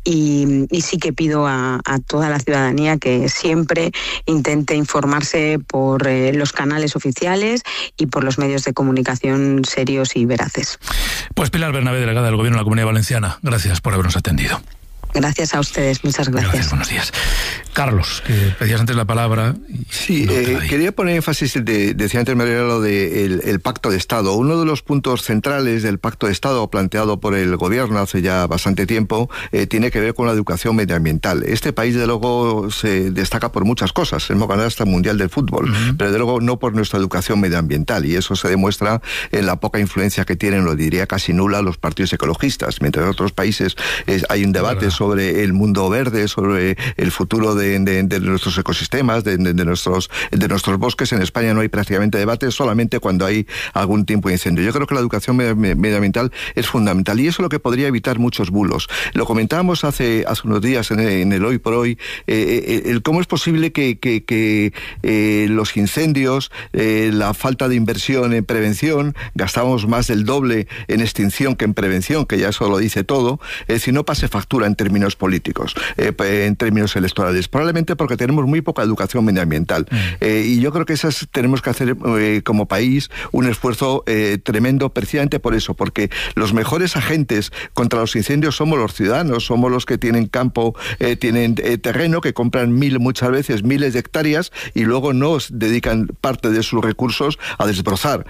y, y sí que pido a a toda la ciudadanía que siempre intente informarse por eh, los canales oficiales y por los medios de comunicación serios y veraces. Pues Pilar Bernabé, delegada del Gobierno de la Comunidad Valenciana, gracias por habernos atendido. Gracias a ustedes, muchas gracias. Gracias, buenos días. Carlos, que pedías antes la palabra. Sí, no eh, quería poner énfasis, de, decía antes María, lo del de el Pacto de Estado. Uno de los puntos centrales del Pacto de Estado planteado por el Gobierno hace ya bastante tiempo eh, tiene que ver con la educación medioambiental. Este país, de luego, se destaca por muchas cosas. Hemos ganado hasta el Mundial del Fútbol, uh-huh. pero de luego no por nuestra educación medioambiental, y eso se demuestra en la poca influencia que tienen, lo diría casi nula, los partidos ecologistas. Mientras en otros países eh, hay un debate sobre sobre el mundo verde, sobre el futuro de, de, de nuestros ecosistemas, de, de, de, nuestros, de nuestros bosques. En España no hay prácticamente debate, solamente cuando hay algún tipo de incendio. Yo creo que la educación medioambiental es fundamental, y eso es lo que podría evitar muchos bulos. Lo comentábamos hace, hace unos días en el, en el Hoy por Hoy, eh, el cómo es posible que, que, que eh, los incendios, eh, la falta de inversión en prevención, gastamos más del doble en extinción que en prevención, que ya eso lo dice todo, es decir, no pase factura en términos términos políticos, eh, en términos electorales, probablemente porque tenemos muy poca educación medioambiental. Mm. Eh, y yo creo que esas tenemos que hacer eh, como país un esfuerzo eh, tremendo precisamente por eso, porque los mejores agentes contra los incendios somos los ciudadanos, somos los que tienen campo, eh, tienen eh, terreno, que compran mil, muchas veces miles de hectáreas y luego no dedican parte de sus recursos a desbrozar.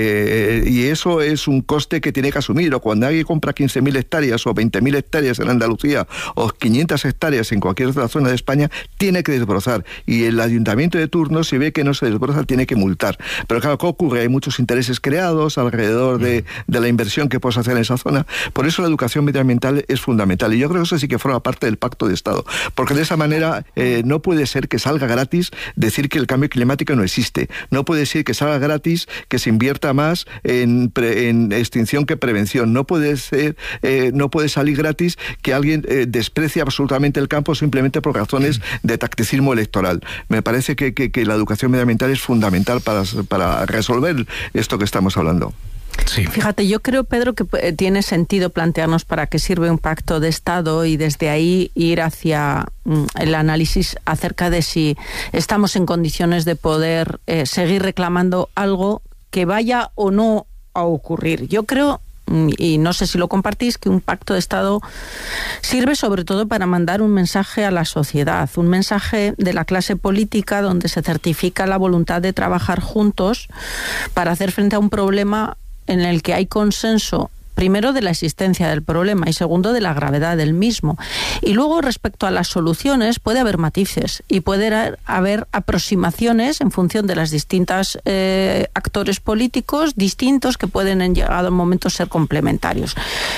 Eh, y eso es un coste que tiene que asumir. O cuando alguien compra quince mil hectáreas o veinte mil hectáreas en Andalucía o quinientas hectáreas en cualquier otra zona de España, tiene que desbrozar. Y el ayuntamiento de turno, si ve que no se desbroza, tiene que multar. Pero claro, ¿qué ocurre? Hay muchos intereses creados alrededor de, de la inversión que puedes hacer en esa zona. Por eso la educación medioambiental es fundamental. Y yo creo que eso sí que forma parte del Pacto de Estado. Porque de esa manera eh, no puede ser que salga gratis decir que el cambio climático no existe. No puede ser que salga gratis que se invierta más en, pre, en extinción que prevención. No puede ser, eh, no puede salir gratis que alguien eh, desprecie absolutamente el campo simplemente por razones de tacticismo electoral. Me parece que, que, que la educación medioambiental es fundamental para, para resolver esto que estamos hablando. Sí. Fíjate, yo creo, Pedro, que tiene sentido plantearnos para qué sirve un pacto de Estado y desde ahí ir hacia mm, el análisis acerca de si estamos en condiciones de poder eh, seguir reclamando algo que vaya o no a ocurrir. Yo creo, y no sé si lo compartís, que un pacto de Estado sirve sobre todo para mandar un mensaje a la sociedad, un mensaje de la clase política donde se certifica la voluntad de trabajar juntos para hacer frente a un problema en el que hay consenso, primero de la existencia del problema y segundo de la gravedad del mismo. Y luego, respecto a las soluciones, puede haber matices y puede haber aproximaciones en función de las distintas eh, actores políticos distintos que pueden en llegado momentos ser complementarios.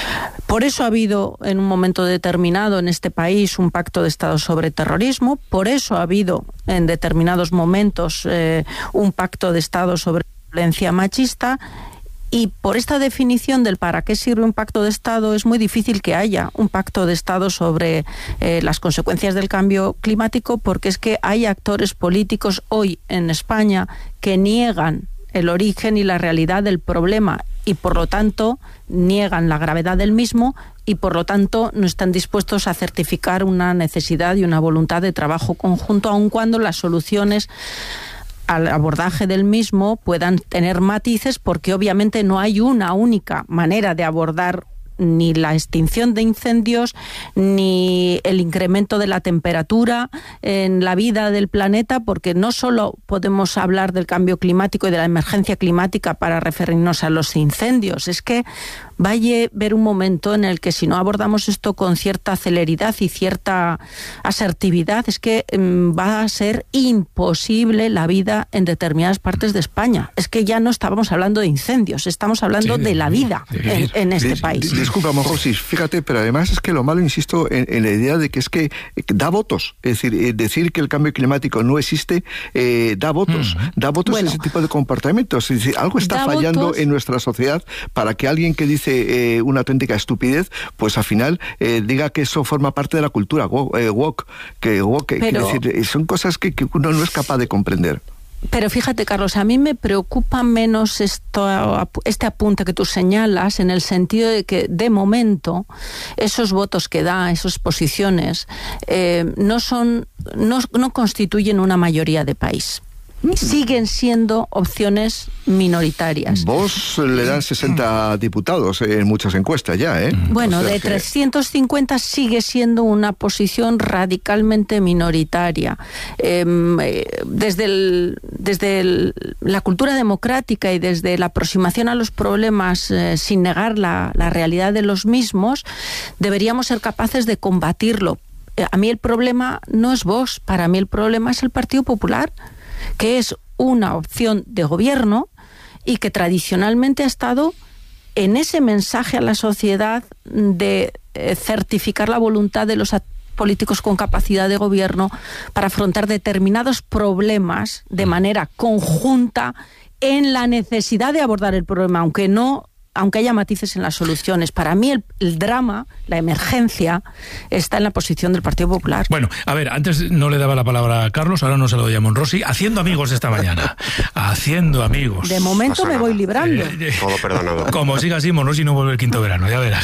Por eso ha habido en un momento determinado en este país un pacto de Estado sobre terrorismo, por eso ha habido en determinados momentos eh, un pacto de Estado sobre violencia machista. Y por esta definición del para qué sirve un pacto de Estado, es muy difícil que haya un pacto de Estado sobre eh, las consecuencias del cambio climático, porque es que hay actores políticos hoy en España que niegan el origen y la realidad del problema y por lo tanto niegan la gravedad del mismo y por lo tanto no están dispuestos a certificar una necesidad y una voluntad de trabajo conjunto, aun cuando las soluciones al abordaje del mismo puedan tener matices, porque obviamente no hay una única manera de abordar ni la extinción de incendios, ni el incremento de la temperatura en la vida del planeta, porque no solo podemos hablar del cambio climático y de la emergencia climática para referirnos a los incendios, es que va a haber un momento en el que si no abordamos esto con cierta celeridad y cierta asertividad, es que um, va a ser imposible la vida en determinadas partes de España. Es que ya no estábamos hablando de incendios, estamos hablando sí, de la vida en, en este dis, país. Disculpa, Monjosis, fíjate, pero además es que lo malo, insisto, en, en la idea de que es que da votos. Es decir, eh, decir que el cambio climático no existe, eh, da votos. Mm. Da votos bueno, ese tipo de comportamientos. Es decir, algo está fallando votos en nuestra sociedad para que alguien que dice Eh, una auténtica estupidez, pues al final eh, diga que eso forma parte de la cultura woke, eh, woke que woke, Pero, quiero decir, son cosas que, que uno no es capaz de comprender. Pero fíjate, Carlos, a mí me preocupa menos esto, este apunte que tú señalas, en el sentido de que de momento esos votos que da, esas posiciones, eh, no son, no, no constituyen una mayoría de país. Siguen siendo opciones minoritarias. Vos le dan sesenta diputados en muchas encuestas ya, ¿eh? Bueno, o sea de que... trescientos cincuenta sigue siendo una posición radicalmente minoritaria. Eh, desde el, desde el, la cultura democrática y desde la aproximación a los problemas eh, sin negar la, la realidad de los mismos, deberíamos ser capaces de combatirlo. Eh, a mí el problema no es Vox, para mí el problema es el Partido Popular, que es una opción de gobierno y que tradicionalmente ha estado en ese mensaje a la sociedad de eh, certificar la voluntad de los políticos con capacidad de gobierno para afrontar determinados problemas de manera conjunta en la necesidad de abordar el problema, aunque no aunque haya matices en las soluciones. Para mí el, el drama, la emergencia, está en la posición del Partido Popular. Bueno, a ver, antes no le daba la palabra a Carlos, ahora no se lo doy a Monrosi. Haciendo amigos esta mañana. Haciendo amigos. De momento me voy librando. Eh, eh, Todo perdonado. Como siga así, Monrosi no vuelve el quinto verano, ya verás.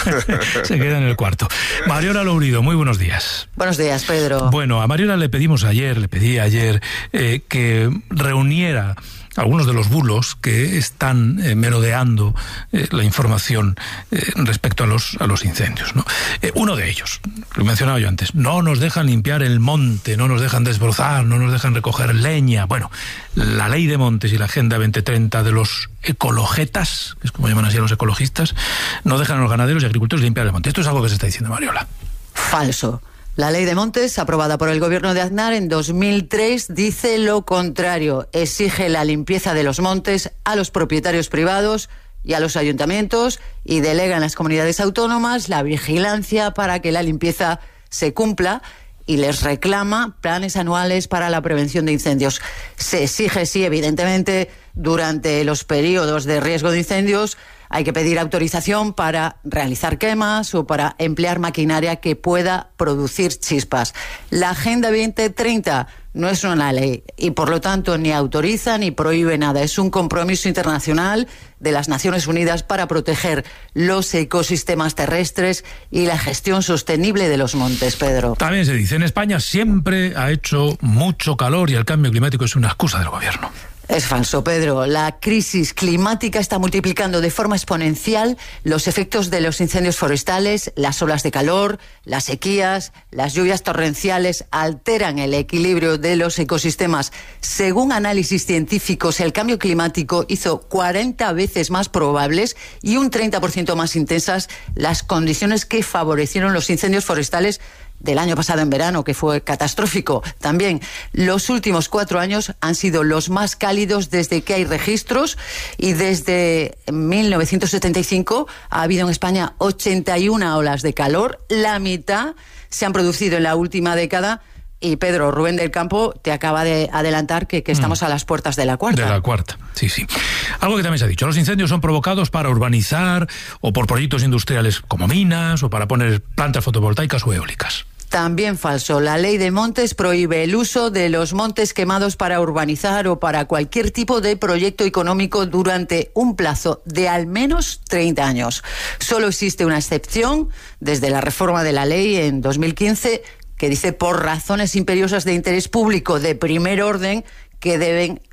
Se queda en el cuarto. Mariola Lourido, muy buenos días. Buenos días, Pedro. Bueno, a Mariola le pedimos ayer, le pedí ayer eh, que reuniera algunos de los bulos que están eh, merodeando eh, la información eh, respecto a los, a los incendios, ¿no? Eh, uno de ellos, lo he mencionado yo antes, no nos dejan limpiar el monte, no nos dejan desbrozar, no nos dejan recoger leña. Bueno, la ley de montes y la Agenda veinte treinta de los ecologetas, que es como llaman así a los ecologistas, no dejan a los ganaderos y agricultores limpiar el monte. Esto es algo que se está diciendo, Mariola. Falso. La ley de montes, aprobada por el gobierno de Aznar en dos mil tres, dice lo contrario. Exige la limpieza de los montes a los propietarios privados y a los ayuntamientos y delega en las comunidades autónomas la vigilancia para que la limpieza se cumpla y les reclama planes anuales para la prevención de incendios. Se exige, sí, evidentemente, durante los periodos de riesgo de incendios hay que pedir autorización para realizar quemas o para emplear maquinaria que pueda producir chispas. La Agenda veinte treinta no es una ley y, por lo tanto, ni autoriza ni prohíbe nada. Es un compromiso internacional de las Naciones Unidas para proteger los ecosistemas terrestres y la gestión sostenible de los montes, Pedro. También se dice, en España siempre ha hecho mucho calor y el cambio climático es una excusa del gobierno. Es falso, Pedro. La crisis climática está multiplicando de forma exponencial los efectos de los incendios forestales, las olas de calor, las sequías, las lluvias torrenciales alteran el equilibrio de los ecosistemas. Según análisis científicos, el cambio climático hizo cuarenta veces más probables y un treinta por ciento más intensas las condiciones que favorecieron los incendios forestales del año pasado en verano, que fue catastrófico. También los últimos cuatro años han sido los más cálidos desde que hay registros y desde mil novecientos setenta y cinco ha habido en España ochenta y una olas de calor. La mitad se han producido en la última década. Y Pedro, Rubén del Campo te acaba de adelantar que, que estamos mm. a las puertas de la cuarta. De la cuarta, sí, sí. Algo que también se ha dicho, los incendios son provocados para urbanizar o por proyectos industriales como minas o para poner plantas fotovoltaicas o eólicas. También falso. La ley de montes prohíbe el uso de los montes quemados para urbanizar o para cualquier tipo de proyecto económico durante un plazo de al menos treinta años. Solo existe una excepción desde la reforma de la ley en dos mil quince que dice por razones imperiosas de interés público de primer orden que deben